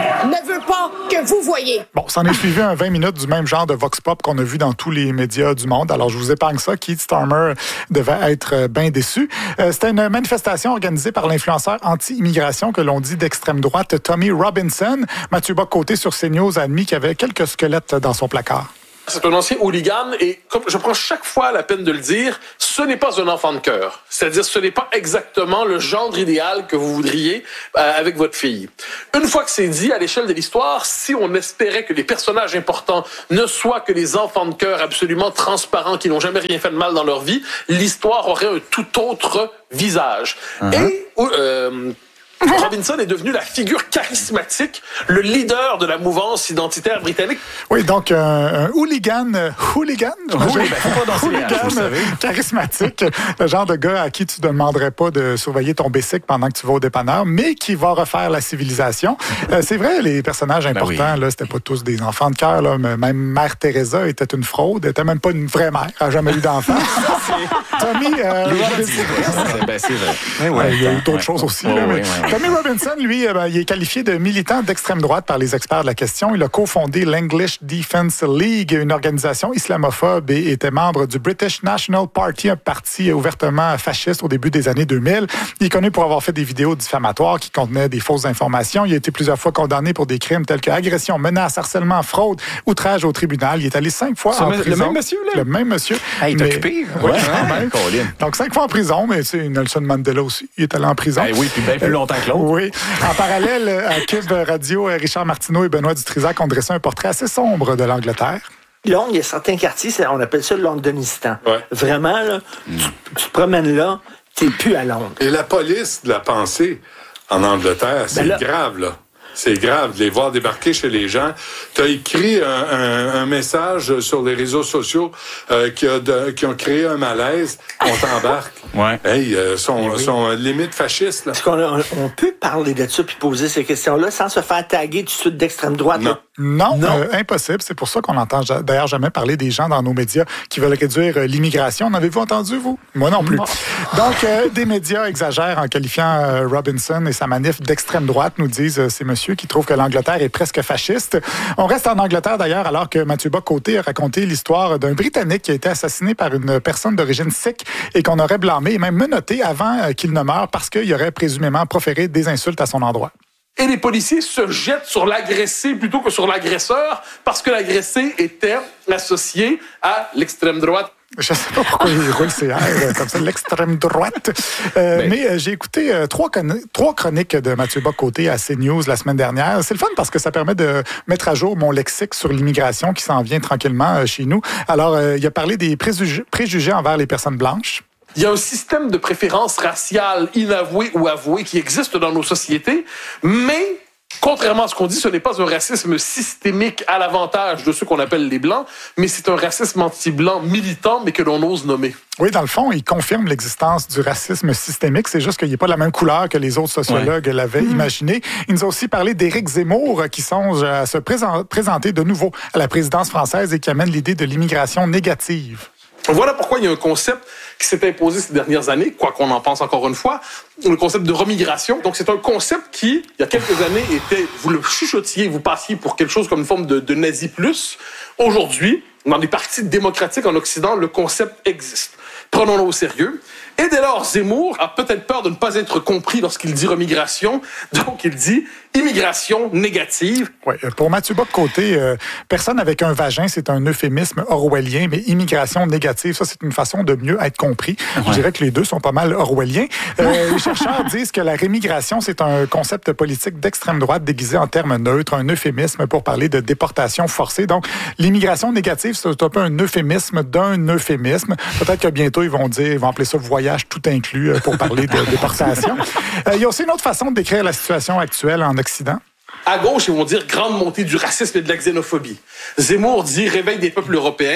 ne veut pas que vous voyez. Bon, s'en est suivi un vingt minutes du même genre de vox pop qu'on a vu dans tous les médias du monde. Alors, je vous épargne ça. Keir Starmer devait être bien déçu. Euh, c'était une manifestation organisée par l'influenceur anti-immigration que l'on dit d'extrême droite, Tommy Robinson. Mathieu Bock-Côté sur CNews a admis qu'il y avait quelques squelettes dans son placard. C'est un ancien hooligan et comme je prends chaque fois la peine de le dire, ce n'est pas un enfant de cœur. C'est-à-dire ce n'est pas exactement le gendre idéal que vous voudriez euh, avec votre fille. Une fois que c'est dit, à l'échelle de l'histoire, si on espérait que les personnages importants ne soient que les enfants de cœur absolument transparents qui n'ont jamais rien fait de mal dans leur vie, l'histoire aurait un tout autre visage. Uh-huh. Et... Euh, Robinson est devenu la figure charismatique, le leader de la mouvance identitaire britannique. Oui, donc euh, un hooligan, euh, hooligan, oui, ben, faut pas danser hooligan les hanches, vous savez. charismatique, le genre de gars à qui tu ne demanderais pas de surveiller ton bicycle pendant que tu vas au dépanneur, mais qui va refaire la civilisation. Euh, c'est vrai, les personnages importants, ben oui. là, c'était pas tous des enfants de cœur. Là, même Mère Teresa était une fraude, elle était même pas une vraie mère, elle n'a jamais eu d'enfant. Tommy, euh, Robinson, ben, c'est vrai. Ouais, ouais, il y a eu d'autres ouais. choses aussi. Oh, là, oui, mais... oui. Tommy Robinson, lui, ben, il est qualifié de militant d'extrême droite par les experts de la question. Il a cofondé l'English Defence League, une organisation islamophobe, et était membre du British National Party, un parti ouvertement fasciste au début des années deux mille. Il est connu pour avoir fait des vidéos diffamatoires qui contenaient des fausses informations. Il a été plusieurs fois condamné pour des crimes tels que agression, menace, harcèlement, fraude, outrage au tribunal. Il est allé cinq fois C'est en le prison. Le même monsieur, là? Le même monsieur. Ah, il est mais... occupé? Oui, ouais, quand même. Colin. Donc, cinq fois en prison, mais c'est Nelson Mandela aussi. Il est allé en prison. Ben oui, puis bien plus longtemps que l'autre. Oui. En parallèle, à Cube Radio, Richard Martineau et Benoît Dutrisac ont dressé un portrait assez sombre de l'Angleterre. Londres, il y a certains quartiers, on appelle ça le Londonistan. Ouais. Vraiment, là, mm. tu, tu te promènes là, t'es plus à Londres. Et la police de la pensée en Angleterre, c'est ben là, grave, là. C'est grave de les voir débarquer chez les gens. Tu as écrit un, un, un message sur les réseaux sociaux euh, qui, a de, qui ont créé un malaise. On t'embarque. Ouais. Hey, euh, sont, oui. sont limite fascistes. Là. Est-ce qu'on a, on peut parler de ça puis poser ces questions-là sans se faire taguer tout de suite d'extrême droite? Non. Là? Non, non. Euh, impossible. C'est pour ça qu'on n'entend d'ailleurs jamais parler des gens dans nos médias qui veulent réduire euh, l'immigration. En avez-vous entendu, vous? Moi non plus. Non. Donc, euh, des médias exagèrent en qualifiant euh, Robinson et sa manif d'extrême droite, nous disent euh, ces messieurs qui trouvent que l'Angleterre est presque fasciste. On reste en Angleterre d'ailleurs alors que Mathieu Bock-Côté a raconté l'histoire d'un Britannique qui a été assassiné par une personne d'origine sikh et qu'on aurait blâmé et même menotté avant euh, qu'il ne meure parce qu'il aurait présumément proféré des insultes à son endroit. Et les policiers se jettent sur l'agressé plutôt que sur l'agresseur parce que l'agressé était associé à l'extrême droite. Je ne sais pas pourquoi il roule ses airs comme ça, l'extrême droite. Euh, mais mais euh, j'ai écouté euh, trois, con- trois chroniques de Mathieu Bock-Côté à CNews la semaine dernière. C'est le fun parce que ça permet de mettre à jour mon lexique sur l'immigration qui s'en vient tranquillement euh, chez nous. Alors, euh, il a parlé des préjugés, préjugés envers les personnes blanches. Il y a un système de préférence raciale inavoué ou avoué qui existe dans nos sociétés, mais contrairement à ce qu'on dit, ce n'est pas un racisme systémique à l'avantage de ceux qu'on appelle les Blancs, mais c'est un racisme anti-blanc militant, mais que l'on ose nommer. Oui, dans le fond, il confirme l'existence du racisme systémique. C'est juste qu'il n'est pas de la même couleur que les autres sociologues ouais. l'avaient mmh. imaginé. Il nous a aussi parlé d'Éric Zemmour, qui songe à se présent- présenter de nouveau à la présidence française et qui amène l'idée de l'immigration négative. Voilà pourquoi il y a un concept qui s'est imposé ces dernières années, quoi qu'on en pense encore une fois, le concept de remigration. Donc, c'est un concept qui, il y a quelques années, était, vous le chuchotiez, vous passiez pour quelque chose comme une forme de, de nazi plus. Aujourd'hui, dans des partis démocratiques en Occident, le concept existe. Prenons-le au sérieux. Et dès lors, Zemmour a peut-être peur de ne pas être compris lorsqu'il dit remigration. Donc, il dit immigration négative. Oui, pour Mathieu Bock-Côté, euh, personne avec un vagin, c'est un euphémisme orwellien, mais immigration négative, ça, c'est une façon de mieux être compris. Ouais. Je dirais que les deux sont pas mal orwelliens. Euh, les chercheurs disent que la rémigration, c'est un concept politique d'extrême droite déguisé en termes neutres, un euphémisme pour parler de déportation forcée. Donc, l'immigration négative, c'est un peu un euphémisme d'un euphémisme. Peut-être que bientôt, ils vont dire, ils vont appeler ça voyage tout inclus pour parler de déportation. Euh, il y a aussi une autre façon de décrire la situation actuelle en Occident. À gauche, ils vont dire grande montée du racisme et de la xénophobie. Zemmour dit réveil des peuples européens.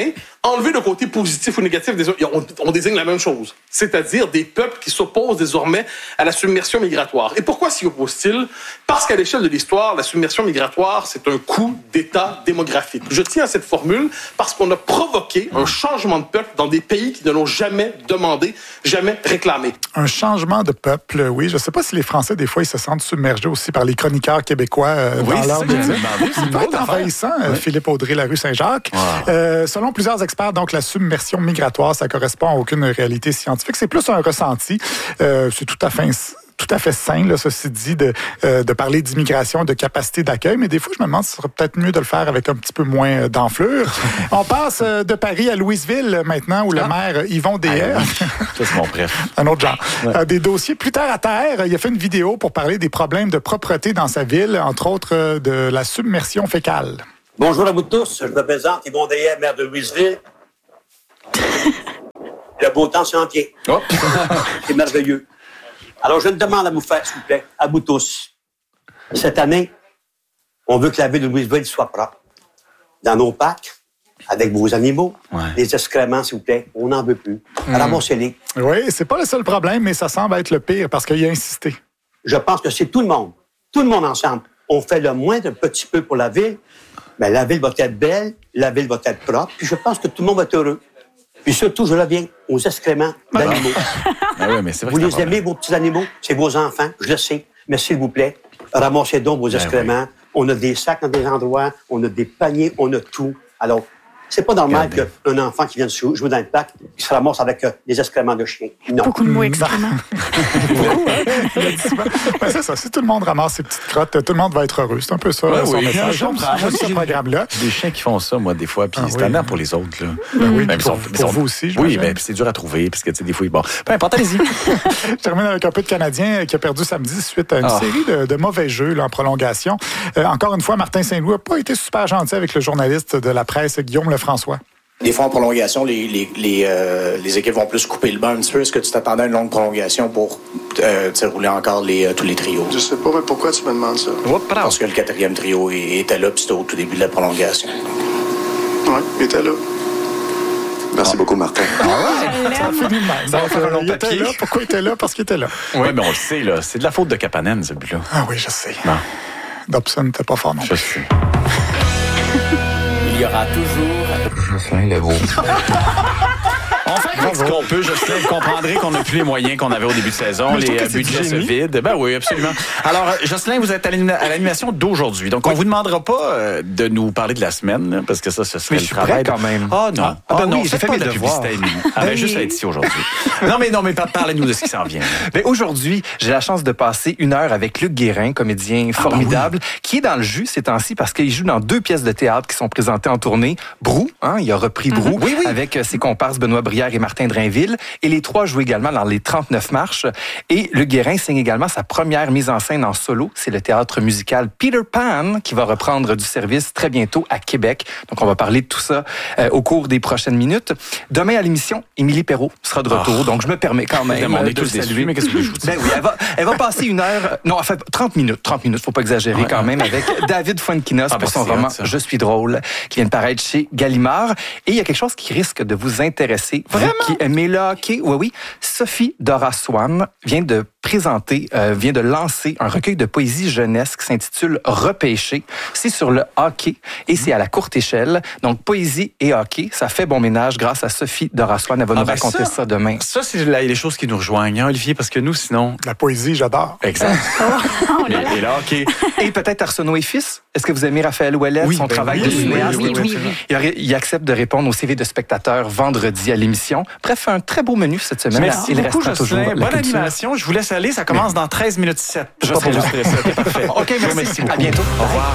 enlever le côté positif ou négatif des on, on désigne la même chose, c'est-à-dire des peuples qui s'opposent désormais à la submersion migratoire. Et pourquoi s'y opposent-ils? Parce qu'à l'échelle de l'histoire, la submersion migratoire, c'est un coup d'État démographique. Je tiens à cette formule parce qu'on a provoqué un changement de peuple dans des pays qui ne l'ont jamais demandé, jamais réclamé. Un changement de peuple, oui. Je ne sais pas si les Français, des fois, ils se sentent submergés aussi par les chroniqueurs québécois euh, oui, dans leur médias. C'est peut être envahissant, oui. Philippe Audrey, la rue Saint-Jacques. Wow. Euh, selon plusieurs experts, donc, la submersion migratoire, ça correspond à aucune réalité scientifique. C'est plus un ressenti. Euh, c'est tout à fait... tout à fait sain, là, ceci dit, de, euh, de parler d'immigration, de capacité d'accueil, mais des fois, je me demande si ce serait peut-être mieux de le faire avec un petit peu moins d'enflure. On passe euh, de Paris à Louisville maintenant, où le ah. maire Yvon Dehaye, ah, oui. Ça, c'est mon préf. un autre genre, ouais. a des dossiers plus terre à terre. Il a fait une vidéo pour parler des problèmes de propreté dans sa ville, entre autres euh, de la submersion fécale. Bonjour à vous tous, je me présente Yvon Dehaye, maire de Louisville. Le beau temps sentier. Oh. C'est merveilleux. Alors, je me demande à vous faire, s'il vous plaît, à vous tous. Cette année, on veut que la ville de Louisville soit propre. Dans nos parcs, avec vos animaux, ouais. les excréments, s'il vous plaît, on n'en veut plus. Mmh. Ramassez-les. Oui, c'est pas le seul problème, mais ça semble être le pire parce qu'il a insisté. Je pense que c'est tout le monde, tout le monde ensemble. On fait le moins d'un petit peu pour la ville, mais la ville va être belle, la ville va être propre, puis je pense que tout le monde va être heureux. Puis surtout, je reviens aux excréments d'animaux. Ah oui, mais c'est vrai vous que les aimez, vos petits animaux, c'est vos enfants, je le sais. Mais s'il vous plaît, ramassez donc vos excréments. Oui. On a des sacs dans des endroits, on a des paniers, on a tout. Alors, c'est pas normal qu'un enfant qui vient de jouer dans le parc, qui se ramasse avec euh, des excréments de chien. Non. Beaucoup de mots excréments. Beaucoup, hein? Ben, c'est ça. Si tout le monde ramasse ses petites crottes, tout le monde va être heureux. C'est un peu ça. Ouais, son oui, message. J'aime ce programme-là. Des chiens qui font ça, moi, des fois, puis ah, c'est tannant oui. pour les autres. Là. Ben oui, ben, pour, sont, pour sont, vous aussi, je Oui, mais c'est dur à trouver, parce que, tu sais, des fois, bon. Peu importe, allez-y. Je termine avec un peu de Canadien qui a perdu samedi suite à une ah. série de, de mauvais jeux là, en prolongation. Euh, encore une fois, Martin Saint-Louis n'a pas été super gentil avec le journaliste de la presse, Guillaume Lefrançois. Des fois, en prolongation, les, les, les, euh, les équipes vont plus couper le banc un petit peu. Est-ce que tu t'attendais à une longue prolongation pour euh, rouler encore les, euh, tous les trios? Je sais pas, mais pourquoi tu me demandes ça? Parce que le quatrième trio était là, puis c'était au tout début de la prolongation. Oui, il était là. Merci ah. beaucoup, Martin. Ah ouais, ça a fait du mal. Ça va faire un long papier. Là. Pourquoi il était là? Parce qu'il était là. Oui, mais on le sait, là. C'est de la faute de Kapanen, ce but-là. Ah oui, je sais. Non. Dobson n'était pas fort non plus. Je sais. Il y aura toujours Jocelyn Leveau. On fait avec ce qu'on peut, Jocelyn. Vous comprendrez qu'on n'a plus les moyens qu'on avait au début de saison. Les budgets se vident. Ben oui, absolument. Alors, Jocelyn, vous êtes à l'animation d'aujourd'hui. Donc, oui. on vous demandera pas de nous parler de la semaine, parce que ça, ce serait mais le je suis travail. Prêt quand même. Ah oh, non. Ah, ah, ben non, oui, j'ai fait pas mes de la devoirs. publicité. Elle va juste être ici aujourd'hui. Non, mais non, mais parlez-nous de ce qui s'en vient. Ben, aujourd'hui, j'ai la chance de passer une heure avec Luc Guérin, comédien ah, formidable, ben oui. qui est dans le jus ces temps-ci parce qu'il joue dans deux pièces de théâtre qui sont présentées en tournée. Brou, hein, il a repris mm-hmm. Brou oui, oui. avec ses comparses Benoît Brière et Martin Drainville. Et les trois jouent également dans les trente-neuf marches. Et Luc Guérin signe également sa première mise en scène en solo. C'est le théâtre musical Peter Pan qui va reprendre du service très bientôt à Québec. Donc, on va parler de tout ça euh, au cours des prochaines minutes. Demain à l'émission, Émilie Perrault sera de retour. Oh. Donc, je me permets quand même on est de tous le saluer. Mais qu'est-ce que je vous dis? Ben oui, elle va, elle va passer une heure... Non, en fait, trente minutes. trente minutes, faut pas exagérer ouais, quand même, avec David Fuenquinos ah, pour son roman « Je suis drôle » qui vient de paraître chez Gallimard. Et il y a quelque chose qui risque de vous intéresser. Vraiment? Vous qui aimez le hockey, oui, oui. Sophie Dora Swan vient de présenter, euh, vient de lancer un recueil de poésie jeunesse qui s'intitule Repêché. C'est sur le hockey et c'est à la courte échelle. Donc, poésie et hockey, ça fait bon ménage grâce à Sophie Dora Swan. Elle va ah nous ben raconter ça, ça demain. Ça, c'est les choses qui nous rejoignent, hein, Olivier, parce que nous, sinon... La poésie, j'adore. Exact. oh, et, et le hockey. Et peut-être Arsenault et Fils. Est-ce que vous aimez Raphaël Ouellet, oui, son ben travail oui, de cinéaste? Oui, oui, oui, il, il accepte de répondre au C V de spectateurs vendredi à l'émission. Bref, un très beau menu cette semaine. Merci il beaucoup, Jocelyn. Bonne culture. Animation. Je vous laisse aller. Ça commence dans treize minutes sept. Je serai juste ça. Parfait. OK, merci. merci à bientôt. Au revoir.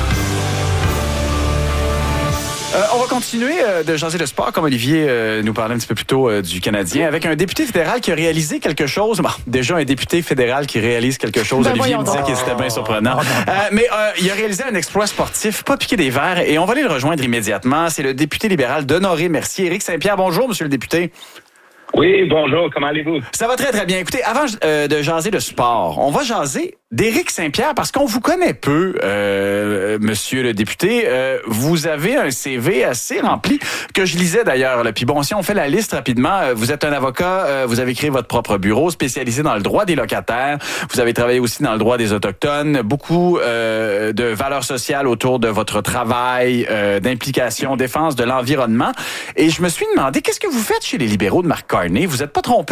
Euh, on va continuer euh, de jaser de sport, comme Olivier euh, nous parlait un petit peu plus tôt euh, du Canadien, avec un député fédéral qui a réalisé quelque chose. Bon, déjà un député fédéral qui réalise quelque chose, ben Olivier me disait que c'était bien surprenant. Euh, mais euh, il a réalisé un exploit sportif, pas piqué des verres, et on va aller le rejoindre immédiatement. C'est le député libéral d'Honoré-Mercier, Éric Saint-Pierre. Bonjour, monsieur le député. Oui, bonjour, comment allez-vous? Ça va très, très bien. Écoutez, avant euh, de jaser de sport, on va jaser d'Éric Saint-Pierre, parce qu'on vous connaît peu, euh, monsieur le député. Euh, vous avez un C V assez rempli, que je lisais d'ailleurs. Là. Puis bon, si on fait la liste rapidement, euh, vous êtes un avocat, euh, vous avez créé votre propre bureau spécialisé dans le droit des locataires. Vous avez travaillé aussi dans le droit des Autochtones. Beaucoup euh, de valeurs sociales autour de votre travail, euh, d'implication, défense de l'environnement. Et je me suis demandé, qu'est-ce que vous faites chez les libéraux de Mark Carney? Vous n'êtes pas trompé?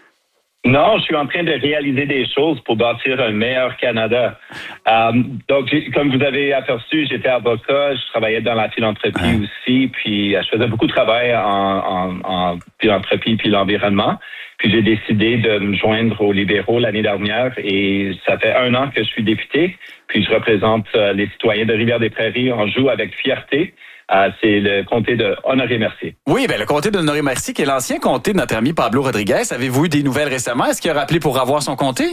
Non, je suis en train de réaliser des choses pour bâtir un meilleur Canada. Euh, donc, comme vous avez aperçu, j'étais avocat, je travaillais dans la philanthropie ah. aussi, puis je faisais beaucoup de travail en, en, en philanthropie puis l'environnement. Puis j'ai décidé de me joindre aux libéraux l'année dernière et ça fait un an que je suis député. Puis je représente les citoyens de Rivière-des-Prairies. On joue avec fierté. Euh, c'est le comté de Honoré-Mercier. Oui, ben le comté de Honoré-Mercier, qui est l'ancien comté de notre ami Pablo Rodriguez. Avez-vous eu des nouvelles récemment? Est-ce qu'il a rappelé pour avoir son comté?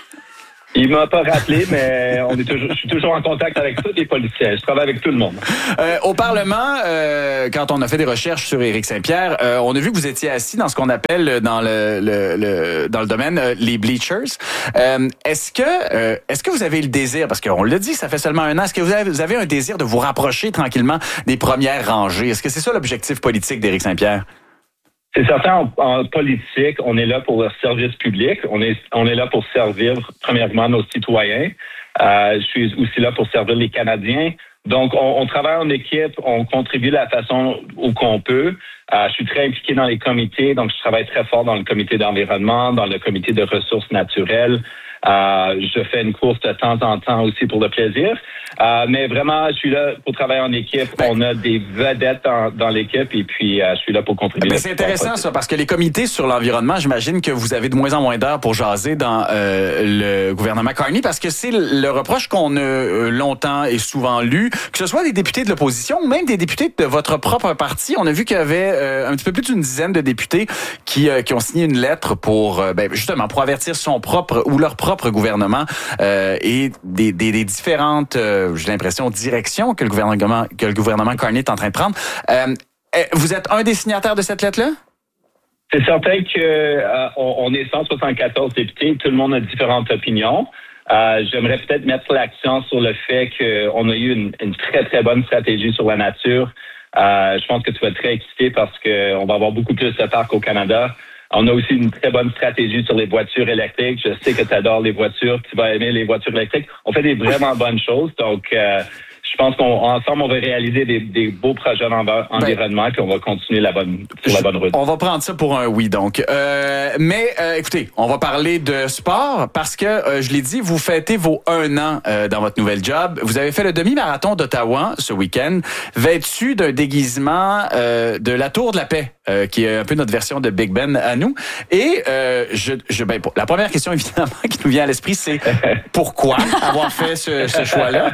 Il m'a pas rappelé, mais on est toujours, je suis toujours en contact avec tous les politiciens. Je travaille avec tout le monde. Euh, au Parlement, euh, quand on a fait des recherches sur Éric Saint-Pierre, euh, on a vu que vous étiez assis dans ce qu'on appelle dans le, le, le dans le domaine euh, les bleachers. Euh, est-ce que euh, est-ce que vous avez le désir, parce qu'on l'a dit, ça fait seulement un an, est-ce que vous avez, vous avez un désir de vous rapprocher tranquillement des premières rangées? Est-ce que c'est ça l'objectif politique d'Éric Saint-Pierre? C'est certain, en, en politique, on est là pour le service public. On est, on est là pour servir, premièrement, nos citoyens. Euh, je suis aussi là pour servir les Canadiens. Donc, on, on travaille en équipe, on contribue de la façon où qu'on peut. Euh, je suis très impliqué dans les comités, donc je travaille très fort dans le comité d'environnement, dans le comité de ressources naturelles. Euh, je fais une course de temps en temps aussi pour le plaisir. Euh, mais vraiment, je suis là pour travailler en équipe. On a des vedettes dans, dans l'équipe et puis euh, je suis là pour contribuer. Mais c'est intéressant ça, parce que les comités sur l'environnement, j'imagine que vous avez de moins en moins d'heures pour jaser dans euh, le gouvernement Carney, parce que c'est le reproche qu'on a euh, longtemps et souvent lu, que ce soit des députés de l'opposition ou même des députés de votre propre parti. On a vu qu'il y avait euh, un petit peu plus d'une dizaine de députés qui, euh, qui ont signé une lettre pour, euh, ben, justement, pour avertir son propre ou leur propre gouvernement euh, et des, des, des différentes, euh, j'ai l'impression, directions que le gouvernement que le gouvernement Carney est en train de prendre. Euh, vous êtes un des signataires de cette lettre-là? C'est certain que euh, on, on est cent soixante-quatorze députés, tout le monde a différentes opinions. Euh, j'aimerais peut-être mettre l'accent sur le fait qu'on a eu une, une très, très bonne stratégie sur la nature. Euh, je pense que tu vas être très excité parce qu'on va avoir beaucoup plus de parcs au Canada. On a aussi une très bonne stratégie sur les voitures électriques. Je sais que tu adores les voitures, tu vas aimer les voitures électriques. On fait des vraiment bonnes choses. Donc, euh, je pense qu'ensemble, on va réaliser des, des beaux projets d'environnement ben, puis on va continuer la bonne, sur la bonne route. On va prendre ça pour un oui, donc. Euh, mais euh, écoutez, on va parler de sport parce que, euh, je l'ai dit, vous fêtez vos un an euh, dans votre nouvel job. Vous avez fait le demi-marathon d'Ottawa ce week-end, vêtu d'un déguisement euh, de la Tour de la Paix. Euh, qui est un peu notre version de Big Ben à nous. Et euh, je, je, ben, la première question, évidemment, qui nous vient à l'esprit, c'est pourquoi avoir fait ce, ce choix-là?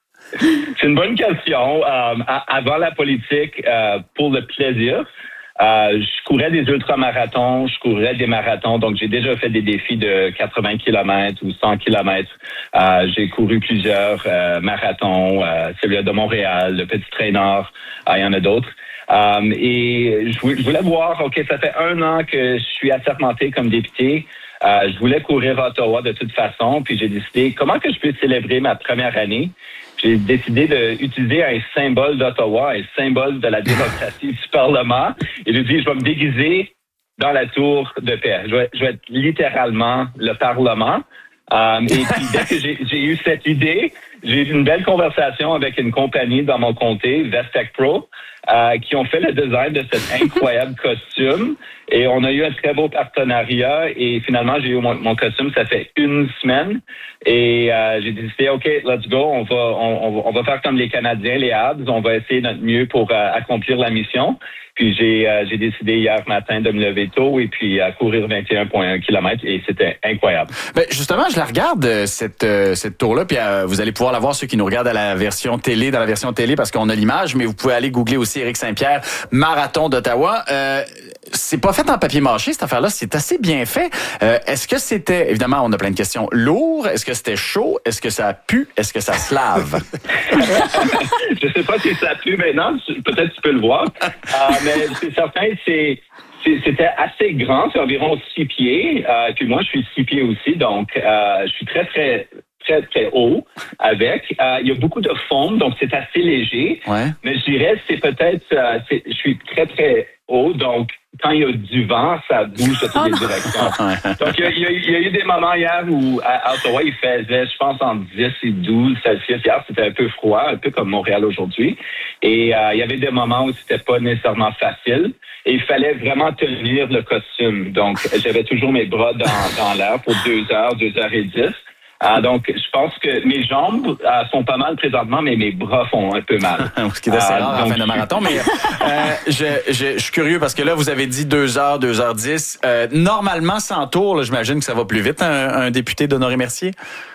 C'est une bonne question. Euh, avant la politique, euh, pour le plaisir, euh, je courais des ultramarathons, je courais des marathons, donc j'ai déjà fait des défis de quatre-vingts kilomètres ou cent kilomètres. Euh, j'ai couru plusieurs euh, marathons, euh, celui de Montréal, le Petit Traîneur, euh, il y en a d'autres. Um, et je voulais voir, OK, ça fait un an que je suis assermenté comme député. Euh, je voulais courir à Ottawa de toute façon, puis j'ai décidé comment que je peux célébrer ma première année. J'ai décidé d'utiliser un symbole d'Ottawa, un symbole de la démocratie du Parlement. Et j'ai dit, je vais me déguiser dans la Tour de Paix. Je vais, je vais être littéralement le Parlement. Um, et puis, dès que j'ai, j'ai eu cette idée, j'ai eu une belle conversation avec une compagnie dans mon comté, Vestec Pro, euh, qui ont fait le design de cet incroyable costume. Et on a eu un très beau partenariat. Et finalement, j'ai eu mon, mon costume, ça fait une semaine. Et euh, j'ai décidé, OK, let's go. On va, on, on va faire comme les Canadiens, les Habs. On va essayer notre mieux pour euh, accomplir la mission. Puis j'ai, euh, j'ai décidé hier matin de me lever tôt et puis à courir vingt et un virgule un kilomètres et c'était incroyable. Ben justement, je la regarde cette euh, cette tour-là, puis euh, vous allez pouvoir la voir ceux qui nous regardent à la version télé, dans la version télé parce qu'on a l'image, mais vous pouvez aller googler aussi Éric Saint-Pierre, marathon d'Ottawa. Euh, c'est pas fait en papier mâché cette affaire-là, c'est assez bien fait. Euh, est-ce que c'était, évidemment, on a plein de questions, lourd? Est-ce que c'était chaud? Est-ce que ça pue? Est-ce que ça se lave? Je sais pas si ça pue maintenant, peut-être tu peux le voir. Euh, mais c'est certain, c'est, c'est, c'était assez grand, c'est environ six pieds. Euh, puis moi, je suis six pieds aussi, donc euh, je suis très, très très, très haut avec. Euh, il y a beaucoup de foam, donc c'est assez léger. Ouais. Mais je dirais, c'est peut-être, euh, c'est, je suis très, très haut, donc quand il y a du vent, ça bouge de toutes les directions. Donc, il y, a, il, y a, il y a eu des moments hier où à Ottawa, il faisait, je pense, entre dix et douze Celsius. Hier, c'était un peu froid, un peu comme Montréal aujourd'hui. Et euh, il y avait des moments où c'était pas nécessairement facile. Et il fallait vraiment tenir le costume. Donc, j'avais toujours mes bras dans, dans l'air pour deux heures, deux heures et dix. Ah, donc, je pense que mes jambes euh, sont pas mal présentement, mais mes bras font un peu mal. Ce qui est assez euh, rare à la fin de marathon. Mais euh, je, je, je suis curieux parce que là, vous avez dit deux heures, deux heures dix. Euh, normalement, sans tour, là, j'imagine que ça va plus vite, un, un député d'Honoré Mercier?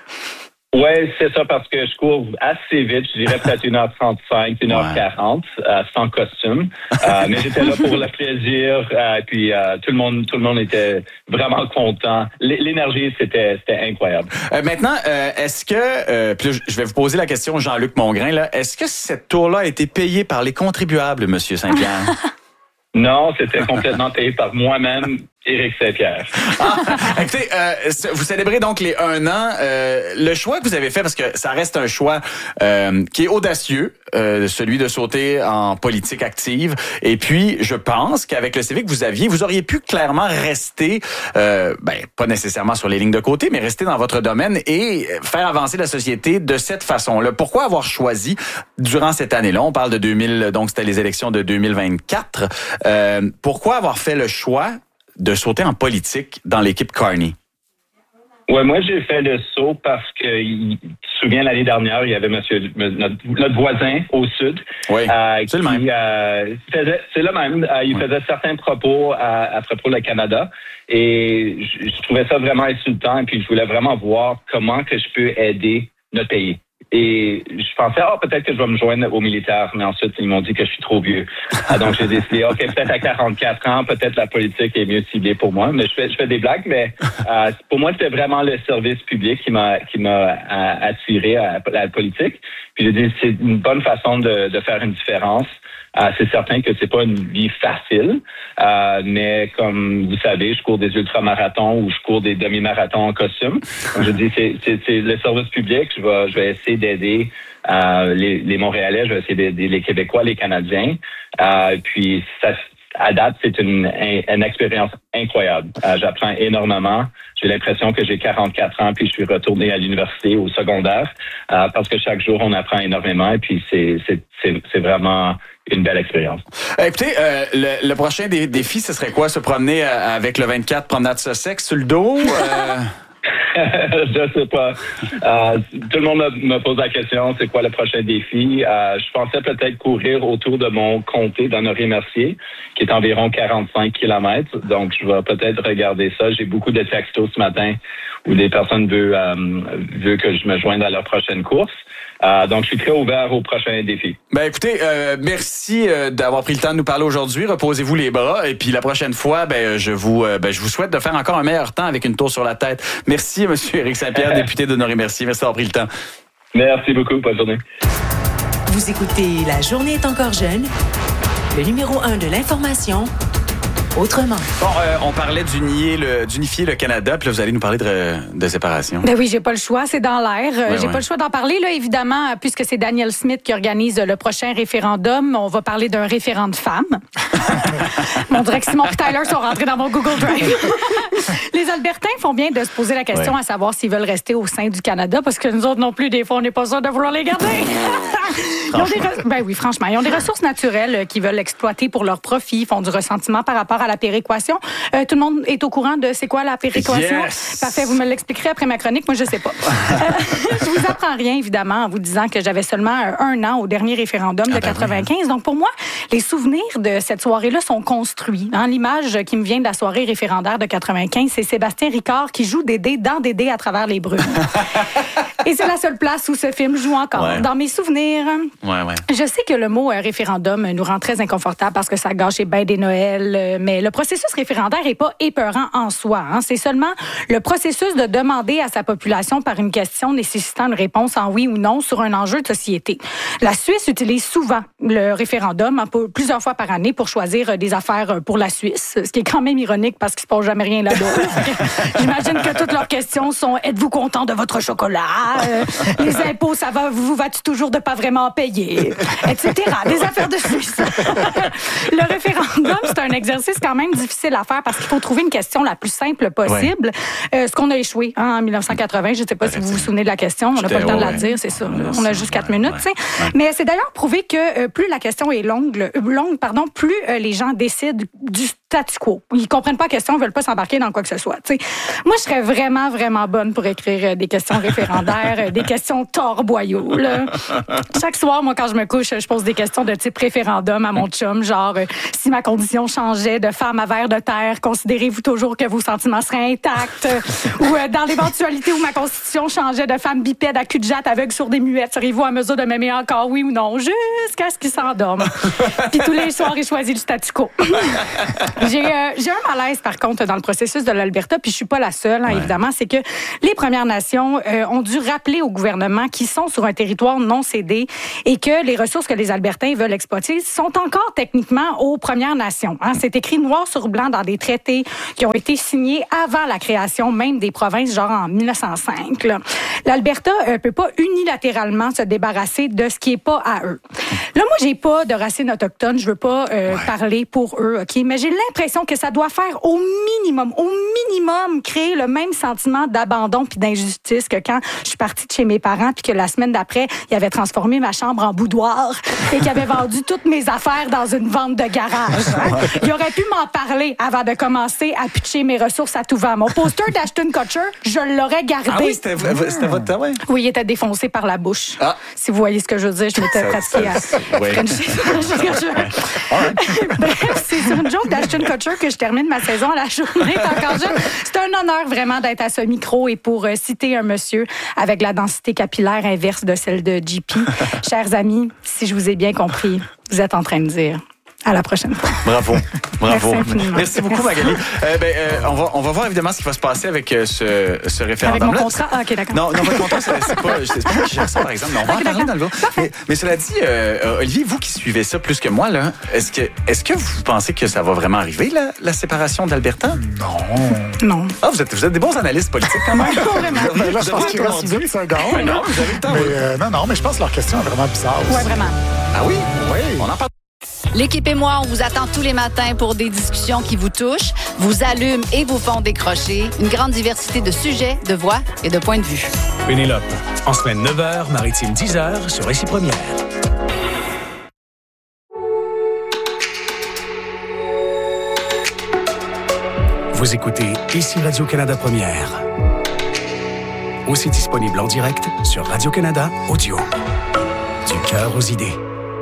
Oui, c'est ça, parce que je cours assez vite. Je dirais peut-être une heure trente-cinq, une heure quarante, euh, sans costume. Euh, mais j'étais là pour le plaisir. Euh, puis euh, tout le monde, tout le monde était vraiment content. L- l'énergie, c'était, c'était incroyable. Euh, maintenant, euh, est-ce que, euh, puis là, je vais vous poser la question, Jean-Luc Mongrain, là, est-ce que cette tour-là a été payée par les contribuables, Monsieur Saint-Pierre? Non, c'était complètement payé par moi-même, Éric Saint-Pierre. Ah, écoutez, euh, vous célébrez donc les un an. Euh, le choix que vous avez fait, parce que ça reste un choix euh, qui est audacieux, euh, celui de sauter en politique active. Et puis, je pense qu'avec le C V que vous aviez, vous auriez pu clairement rester, euh, ben pas nécessairement sur les lignes de côté, mais rester dans votre domaine et faire avancer la société de cette façon-là. Pourquoi avoir choisi, durant cette année-là, on parle de deux mille, donc c'était les élections de deux mille vingt-quatre, euh, pourquoi avoir fait le choix de sauter en politique dans l'équipe Carney? Ouais, moi j'ai fait le saut parce que il, tu te souviens l'année dernière, il y avait monsieur notre, notre voisin au sud. Oui, euh, c'est qui, le même. Euh, faisait, c'est le même. Euh, il oui. faisait certains propos à, à propos du Canada et je, je trouvais ça vraiment insultant et puis je voulais vraiment voir comment que je peux aider notre pays. Et je pensais, ah, oh, peut-être que je vais me joindre aux militaires, mais ensuite, ils m'ont dit que je suis trop vieux. Ah, donc, j'ai décidé, OK, peut-être à quarante-quatre ans, peut-être la politique est mieux ciblée pour moi. Mais je fais, je fais des blagues, mais euh, pour moi, c'était vraiment le service public qui m'a, qui m'a euh, attiré à, à la politique. Puis j'ai dit, c'est une bonne façon de, de faire une différence. Euh, c'est certain que c'est pas une vie facile, euh, mais comme vous savez, je cours des ultramarathons ou je cours des demi-marathons en costume. Donc, je dis, c'est, c'est, c'est le service public. Je vais, je vais essayer d'aider euh, les, les Montréalais, je vais essayer d'aider les Québécois, les Canadiens. Euh, puis ça, à date, c'est une, une expérience incroyable. Euh, j'apprends énormément. J'ai l'impression que j'ai quarante-quatre ans puis je suis retourné à l'université au secondaire euh, parce que chaque jour on apprend énormément et puis c'est c'est c'est, c'est vraiment une belle expérience. Euh, écoutez, euh, le, le prochain dé- défi, ce serait quoi? Se promener euh, avec le vingt-quatre promenade Sussex sur le dos? Euh... Je sais pas. Euh, tout le monde me, me pose la question, c'est quoi le prochain défi? Euh, je pensais peut-être courir autour de mon comté d'Honoré Mercier, qui est environ quarante-cinq kilomètres. Donc, je vais peut-être regarder ça. J'ai beaucoup de textos ce matin où des personnes veulent, euh, veulent que je me joigne à leur prochaine course. Euh, donc, je suis très ouvert au prochain défi. Ben écoutez, euh, merci euh, d'avoir pris le temps de nous parler aujourd'hui. Reposez-vous les bras et puis la prochaine fois, ben je vous, euh, ben je vous souhaite de faire encore un meilleur temps avec une tour sur la tête. Merci, Monsieur Éric Saint-Pierre, député d'Honoré Mercier. Merci d'avoir pris le temps. Merci beaucoup. Bonne journée. Vous écoutez La Journée est encore jeune, le numéro un de l'information. Autrement. Bon, euh, on parlait d'unifier le, d'unifier le Canada, puis là, vous allez nous parler de, de séparation. Ben oui, j'ai pas le choix, c'est dans l'air. Ouais, j'ai ouais. pas le choix d'en parler, là, évidemment, puisque c'est Danielle Smith qui organise le prochain référendum. On va parler d'un référent de femmes. On dirait que Simon et Tyler sont rentrés dans mon Google Drive. Les Albertains font bien de se poser la question ouais. à savoir s'ils veulent rester au sein du Canada, parce que nous autres non plus, des fois, on n'est pas sûr de vouloir les garder. Ils ont des re... Ben oui, franchement, ils ont des ressources naturelles qu'ils veulent exploiter pour leur profit, ils font du ressentiment par rapport à la péréquation. Euh, tout le monde est au courant de c'est quoi la péréquation? Yes! Parfait, vous me l'expliquerez après ma chronique, moi je sais pas. euh, je vous apprends rien, évidemment, en vous disant que j'avais seulement un an au dernier référendum de ah ben quatre-vingt-quinze. Oui. Donc pour moi, les souvenirs de cette soirée-là sont construits. Hein? L'image qui me vient de la soirée référendaire de quatre-vingt-quinze, c'est Sébastien Ricard qui joue des dés dans des dés à travers les brumes. Et c'est la seule place où ce film joue encore, ouais. dans mes souvenirs. Ouais, ouais. Je sais que le mot euh, référendum nous rend très inconfortable parce que ça gâche bien des Noëls, euh, mais le processus référendaire n'est pas épeurant en soi. Hein. C'est seulement le processus de demander à sa population par une question nécessitant une réponse en oui ou non sur un enjeu de société. La Suisse utilise souvent le référendum hein, pour, plusieurs fois par année pour choisir des affaires pour la Suisse, ce qui est quand même ironique parce qu'il ne se passe jamais rien là-bas. J'imagine que toutes leurs questions sont « Êtes-vous content de votre chocolat? Euh, les impôts, ça va, vous vas-tu toujours de pas vraiment payer, et cetera. Des affaires de Suisse. Le référendum, c'est un exercice quand même difficile à faire parce qu'il faut trouver une question la plus simple possible. Ouais. Euh, ce qu'on a échoué hein, en dix-neuf cent quatre-vingts, je ne sais pas ouais, si vous vous souvenez de la question, on n'a pas le temps de la ouais. dire, c'est ça. On a juste quatre minutes. Ouais. Ouais. Mais c'est d'ailleurs prouvé que euh, plus la question est longue, longue pardon, plus euh, les gens décident du statu quo. Ils comprennent pas la question, ils veulent pas s'embarquer dans quoi que ce soit. T'sais. Moi, je serais vraiment, vraiment bonne pour écrire des questions référendaires, des questions torboyaux. Là. Chaque soir, moi, quand je me couche, je pose des questions de type référendum à mon chum, genre euh, si ma condition changeait de femme à ver de terre, considérez-vous toujours que vos sentiments seraient intacts? Ou euh, dans l'éventualité où ma constitution changeait de femme bipède à cul-de-jatte, aveugle, sourde et muette, seriez-vous en mesure de m'aimer encore, oui ou non? Jusqu'à ce qu'il s'endorme. Puis tous les soirs, il choisit le statu quo. J'ai, euh, j'ai un malaise, par contre, dans le processus de l'Alberta, puis je suis pas la seule, hein, ouais. évidemment, c'est que les Premières Nations euh, ont dû rappeler au gouvernement qu'ils sont sur un territoire non cédé et que les ressources que les Albertains veulent exploiter sont encore techniquement aux Premières Nations. Hein. C'est écrit noir sur blanc dans des traités qui ont été signés avant la création même des provinces, genre en mille neuf cent cinq. Là. L'Alberta euh, peut pas unilatéralement se débarrasser de ce qui est pas à eux. Là, moi, j'ai pas de racines autochtones, je veux pas euh, ouais. parler pour eux, ok, mais j'ai l'impression que ça doit faire au minimum, au minimum, créer le même sentiment d'abandon puis d'injustice que quand je suis partie de chez mes parents puis que la semaine d'après, ils avaient transformé ma chambre en boudoir et qu'ils avaient vendu toutes mes affaires dans une vente de garage. Hein? Ils auraient pu m'en parler avant de commencer à pitcher mes ressources à tout vent. Mon poster d'Ashton Kutcher, je l'aurais gardé. Ah oui, c'était, c'était votre temps, oui? Oui, il était défoncé par la bouche. Ah. Si vous voyez ce que je veux dire, je m'étais pratiquée à ouais. Bref, c'est sur une joke d'Ashton Kutcher que je termine ma saison à la journée encore jeune. C'est un honneur vraiment d'être à ce micro et pour euh, citer un monsieur avec la densité capillaire inverse de celle de J P. Chers amis, si je vous ai bien compris, vous êtes en train de dire à la prochaine fois. Bravo, bravo. Merci, Merci beaucoup, Magali. Euh, ben, euh, on va, on va voir évidemment ce qui va se passer avec euh, ce, ce référendum. Avec mon contrat? Ah, ok, d'accord. Non, non, votre contrat, c'est, c'est pas, c'est pas moi qui gère ça, par exemple. Mais on va okay, en parler dans le jour. Mais, mais cela dit, euh, Olivier, vous qui suivez ça plus que moi, là, est-ce que, est-ce que vous pensez que ça va vraiment arriver, la, la séparation d'Alberta? Non. Non. Ah, vous êtes, vous êtes des bons analystes politiques, quand même. Non, vraiment. Là, je pense qu'il reste huit secondes. Non, vous avez le temps. Mais, euh, non, non, mais je pense que leur question est vraiment bizarre. Oui, vraiment. Ah oui? Oui. On en parle. L'équipe et moi, on vous attend tous les matins pour des discussions qui vous touchent, vous allument et vous font décrocher. Une grande diversité de sujets, de voix et de points de vue. Pénélope, en semaine neuf heures, maritime dix heures sur Ici Première. Vous écoutez Ici Radio-Canada Première. Aussi disponible en direct sur Radio-Canada Audio. Du cœur aux idées.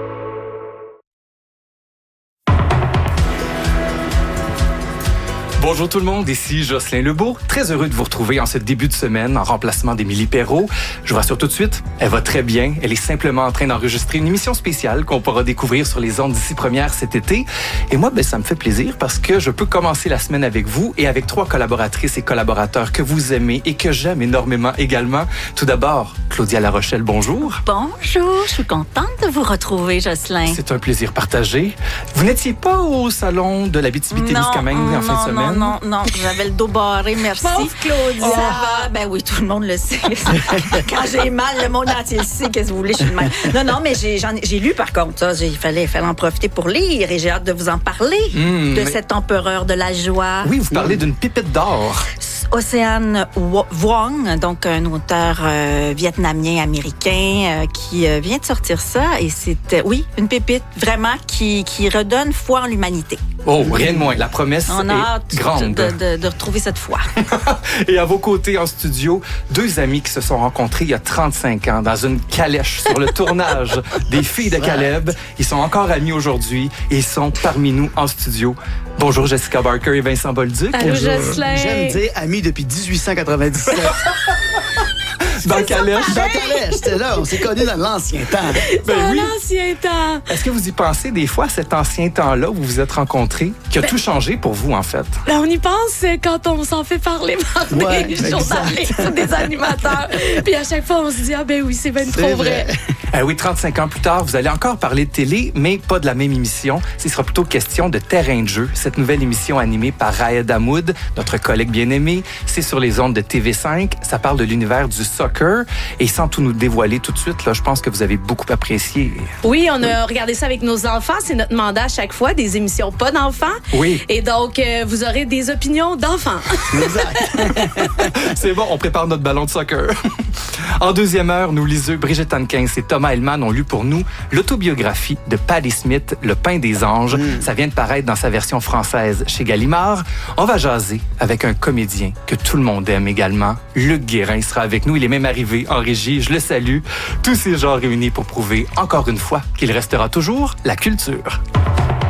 Bonjour tout le monde, ici Jocelyn Lebeau. Très heureux de vous retrouver en ce début de semaine en remplacement d'Émilie Perrault. Je vous rassure tout de suite, elle va très bien. Elle est simplement en train d'enregistrer une émission spéciale qu'on pourra découvrir sur les ondes d'Ici Première cet été. Et moi, ben, ça me fait plaisir parce que je peux commencer la semaine avec vous et avec trois collaboratrices et collaborateurs que vous aimez et que j'aime énormément également. Tout d'abord, Claudia Larochelle, bonjour. Bonjour, je suis contente de vous retrouver, Jocelyn. C'est un plaisir partagé. Vous n'étiez pas au salon de l'Abitibi-Témiscamingue en fin de semaine? Non, non, non, j'avais le dos barré, merci. Pauvre Claudia! Ça va? Ben oui, tout le monde le sait. Quand j'ai mal, le monde entier le sait. Qu'est-ce que vous voulez, je suis de mal. Non, non, mais j'ai, j'en, j'ai lu par contre. Ça, il fallait, fallait en profiter pour lire et j'ai hâte de vous en parler. Mmh, de mais... cet empereur de la joie. Oui, vous parlez mmh. d'une pépite d'or. Ocean Vuong, donc un auteur euh, vietnamien-américain euh, qui euh, vient de sortir ça. Et c'est, euh, oui, une pépite vraiment qui, qui redonne foi en l'humanité. Oh, rien de moins. La promesse On a est hâte grande. De, de, de retrouver cette foi. Et à vos côtés en studio, deux amis qui se sont rencontrés il y a trente-cinq ans dans une calèche sur le tournage des Filles de Caleb. Ils sont encore amis aujourd'hui et ils sont parmi nous en studio. Bonjour Jessica Barker et Vincent Bolduc. Allô Jocelyn. J'aime dire amis depuis dix-huit cent quatre-vingt-dix-sept. Dans Calèche. Dans Calèche, c'était là. On s'est connus dans l'ancien temps. Ben dans oui. l'ancien temps. Est-ce que vous y pensez des fois à cet ancien temps-là où vous vous êtes rencontrés, qui a ben, tout changé pour vous, en fait? Ben, on y pense quand on s'en fait parler par ouais, des journalistes ou des animateurs. Puis à chaque fois, on se dit, ah ben oui, c'est bien trop vrai. vrai. Euh, oui, trente-cinq ans plus tard, vous allez encore parler de télé, mais pas de la même émission. Ce sera plutôt question de Terrain de jeu, cette nouvelle émission animée par Raed Hamoud, notre collègue bien-aimé. C'est sur les ondes de T V cinq. Ça parle de l'univers du soccer. soccer. Et sans tout nous dévoiler tout de suite, là, je pense que vous avez beaucoup apprécié. Oui, on a regardé ça avec nos enfants. C'est notre mandat à chaque fois, des émissions pas d'enfants. Oui. Et donc, euh, vous aurez des opinions d'enfants. C'est bon, on prépare notre ballon de soccer. En deuxième heure, nous liseux Brigitte Hankins et Thomas Hellman ont lu pour nous l'autobiographie de Patti Smith, Le pain des anges. Mm. Ça vient de paraître dans sa version française chez Gallimard. On va jaser avec un comédien que tout le monde aime également. Luc Guérin sera avec nous. Il est même arrivé en régie. Je le salue. Tous ces gens réunis pour prouver encore une fois qu'il restera toujours la culture.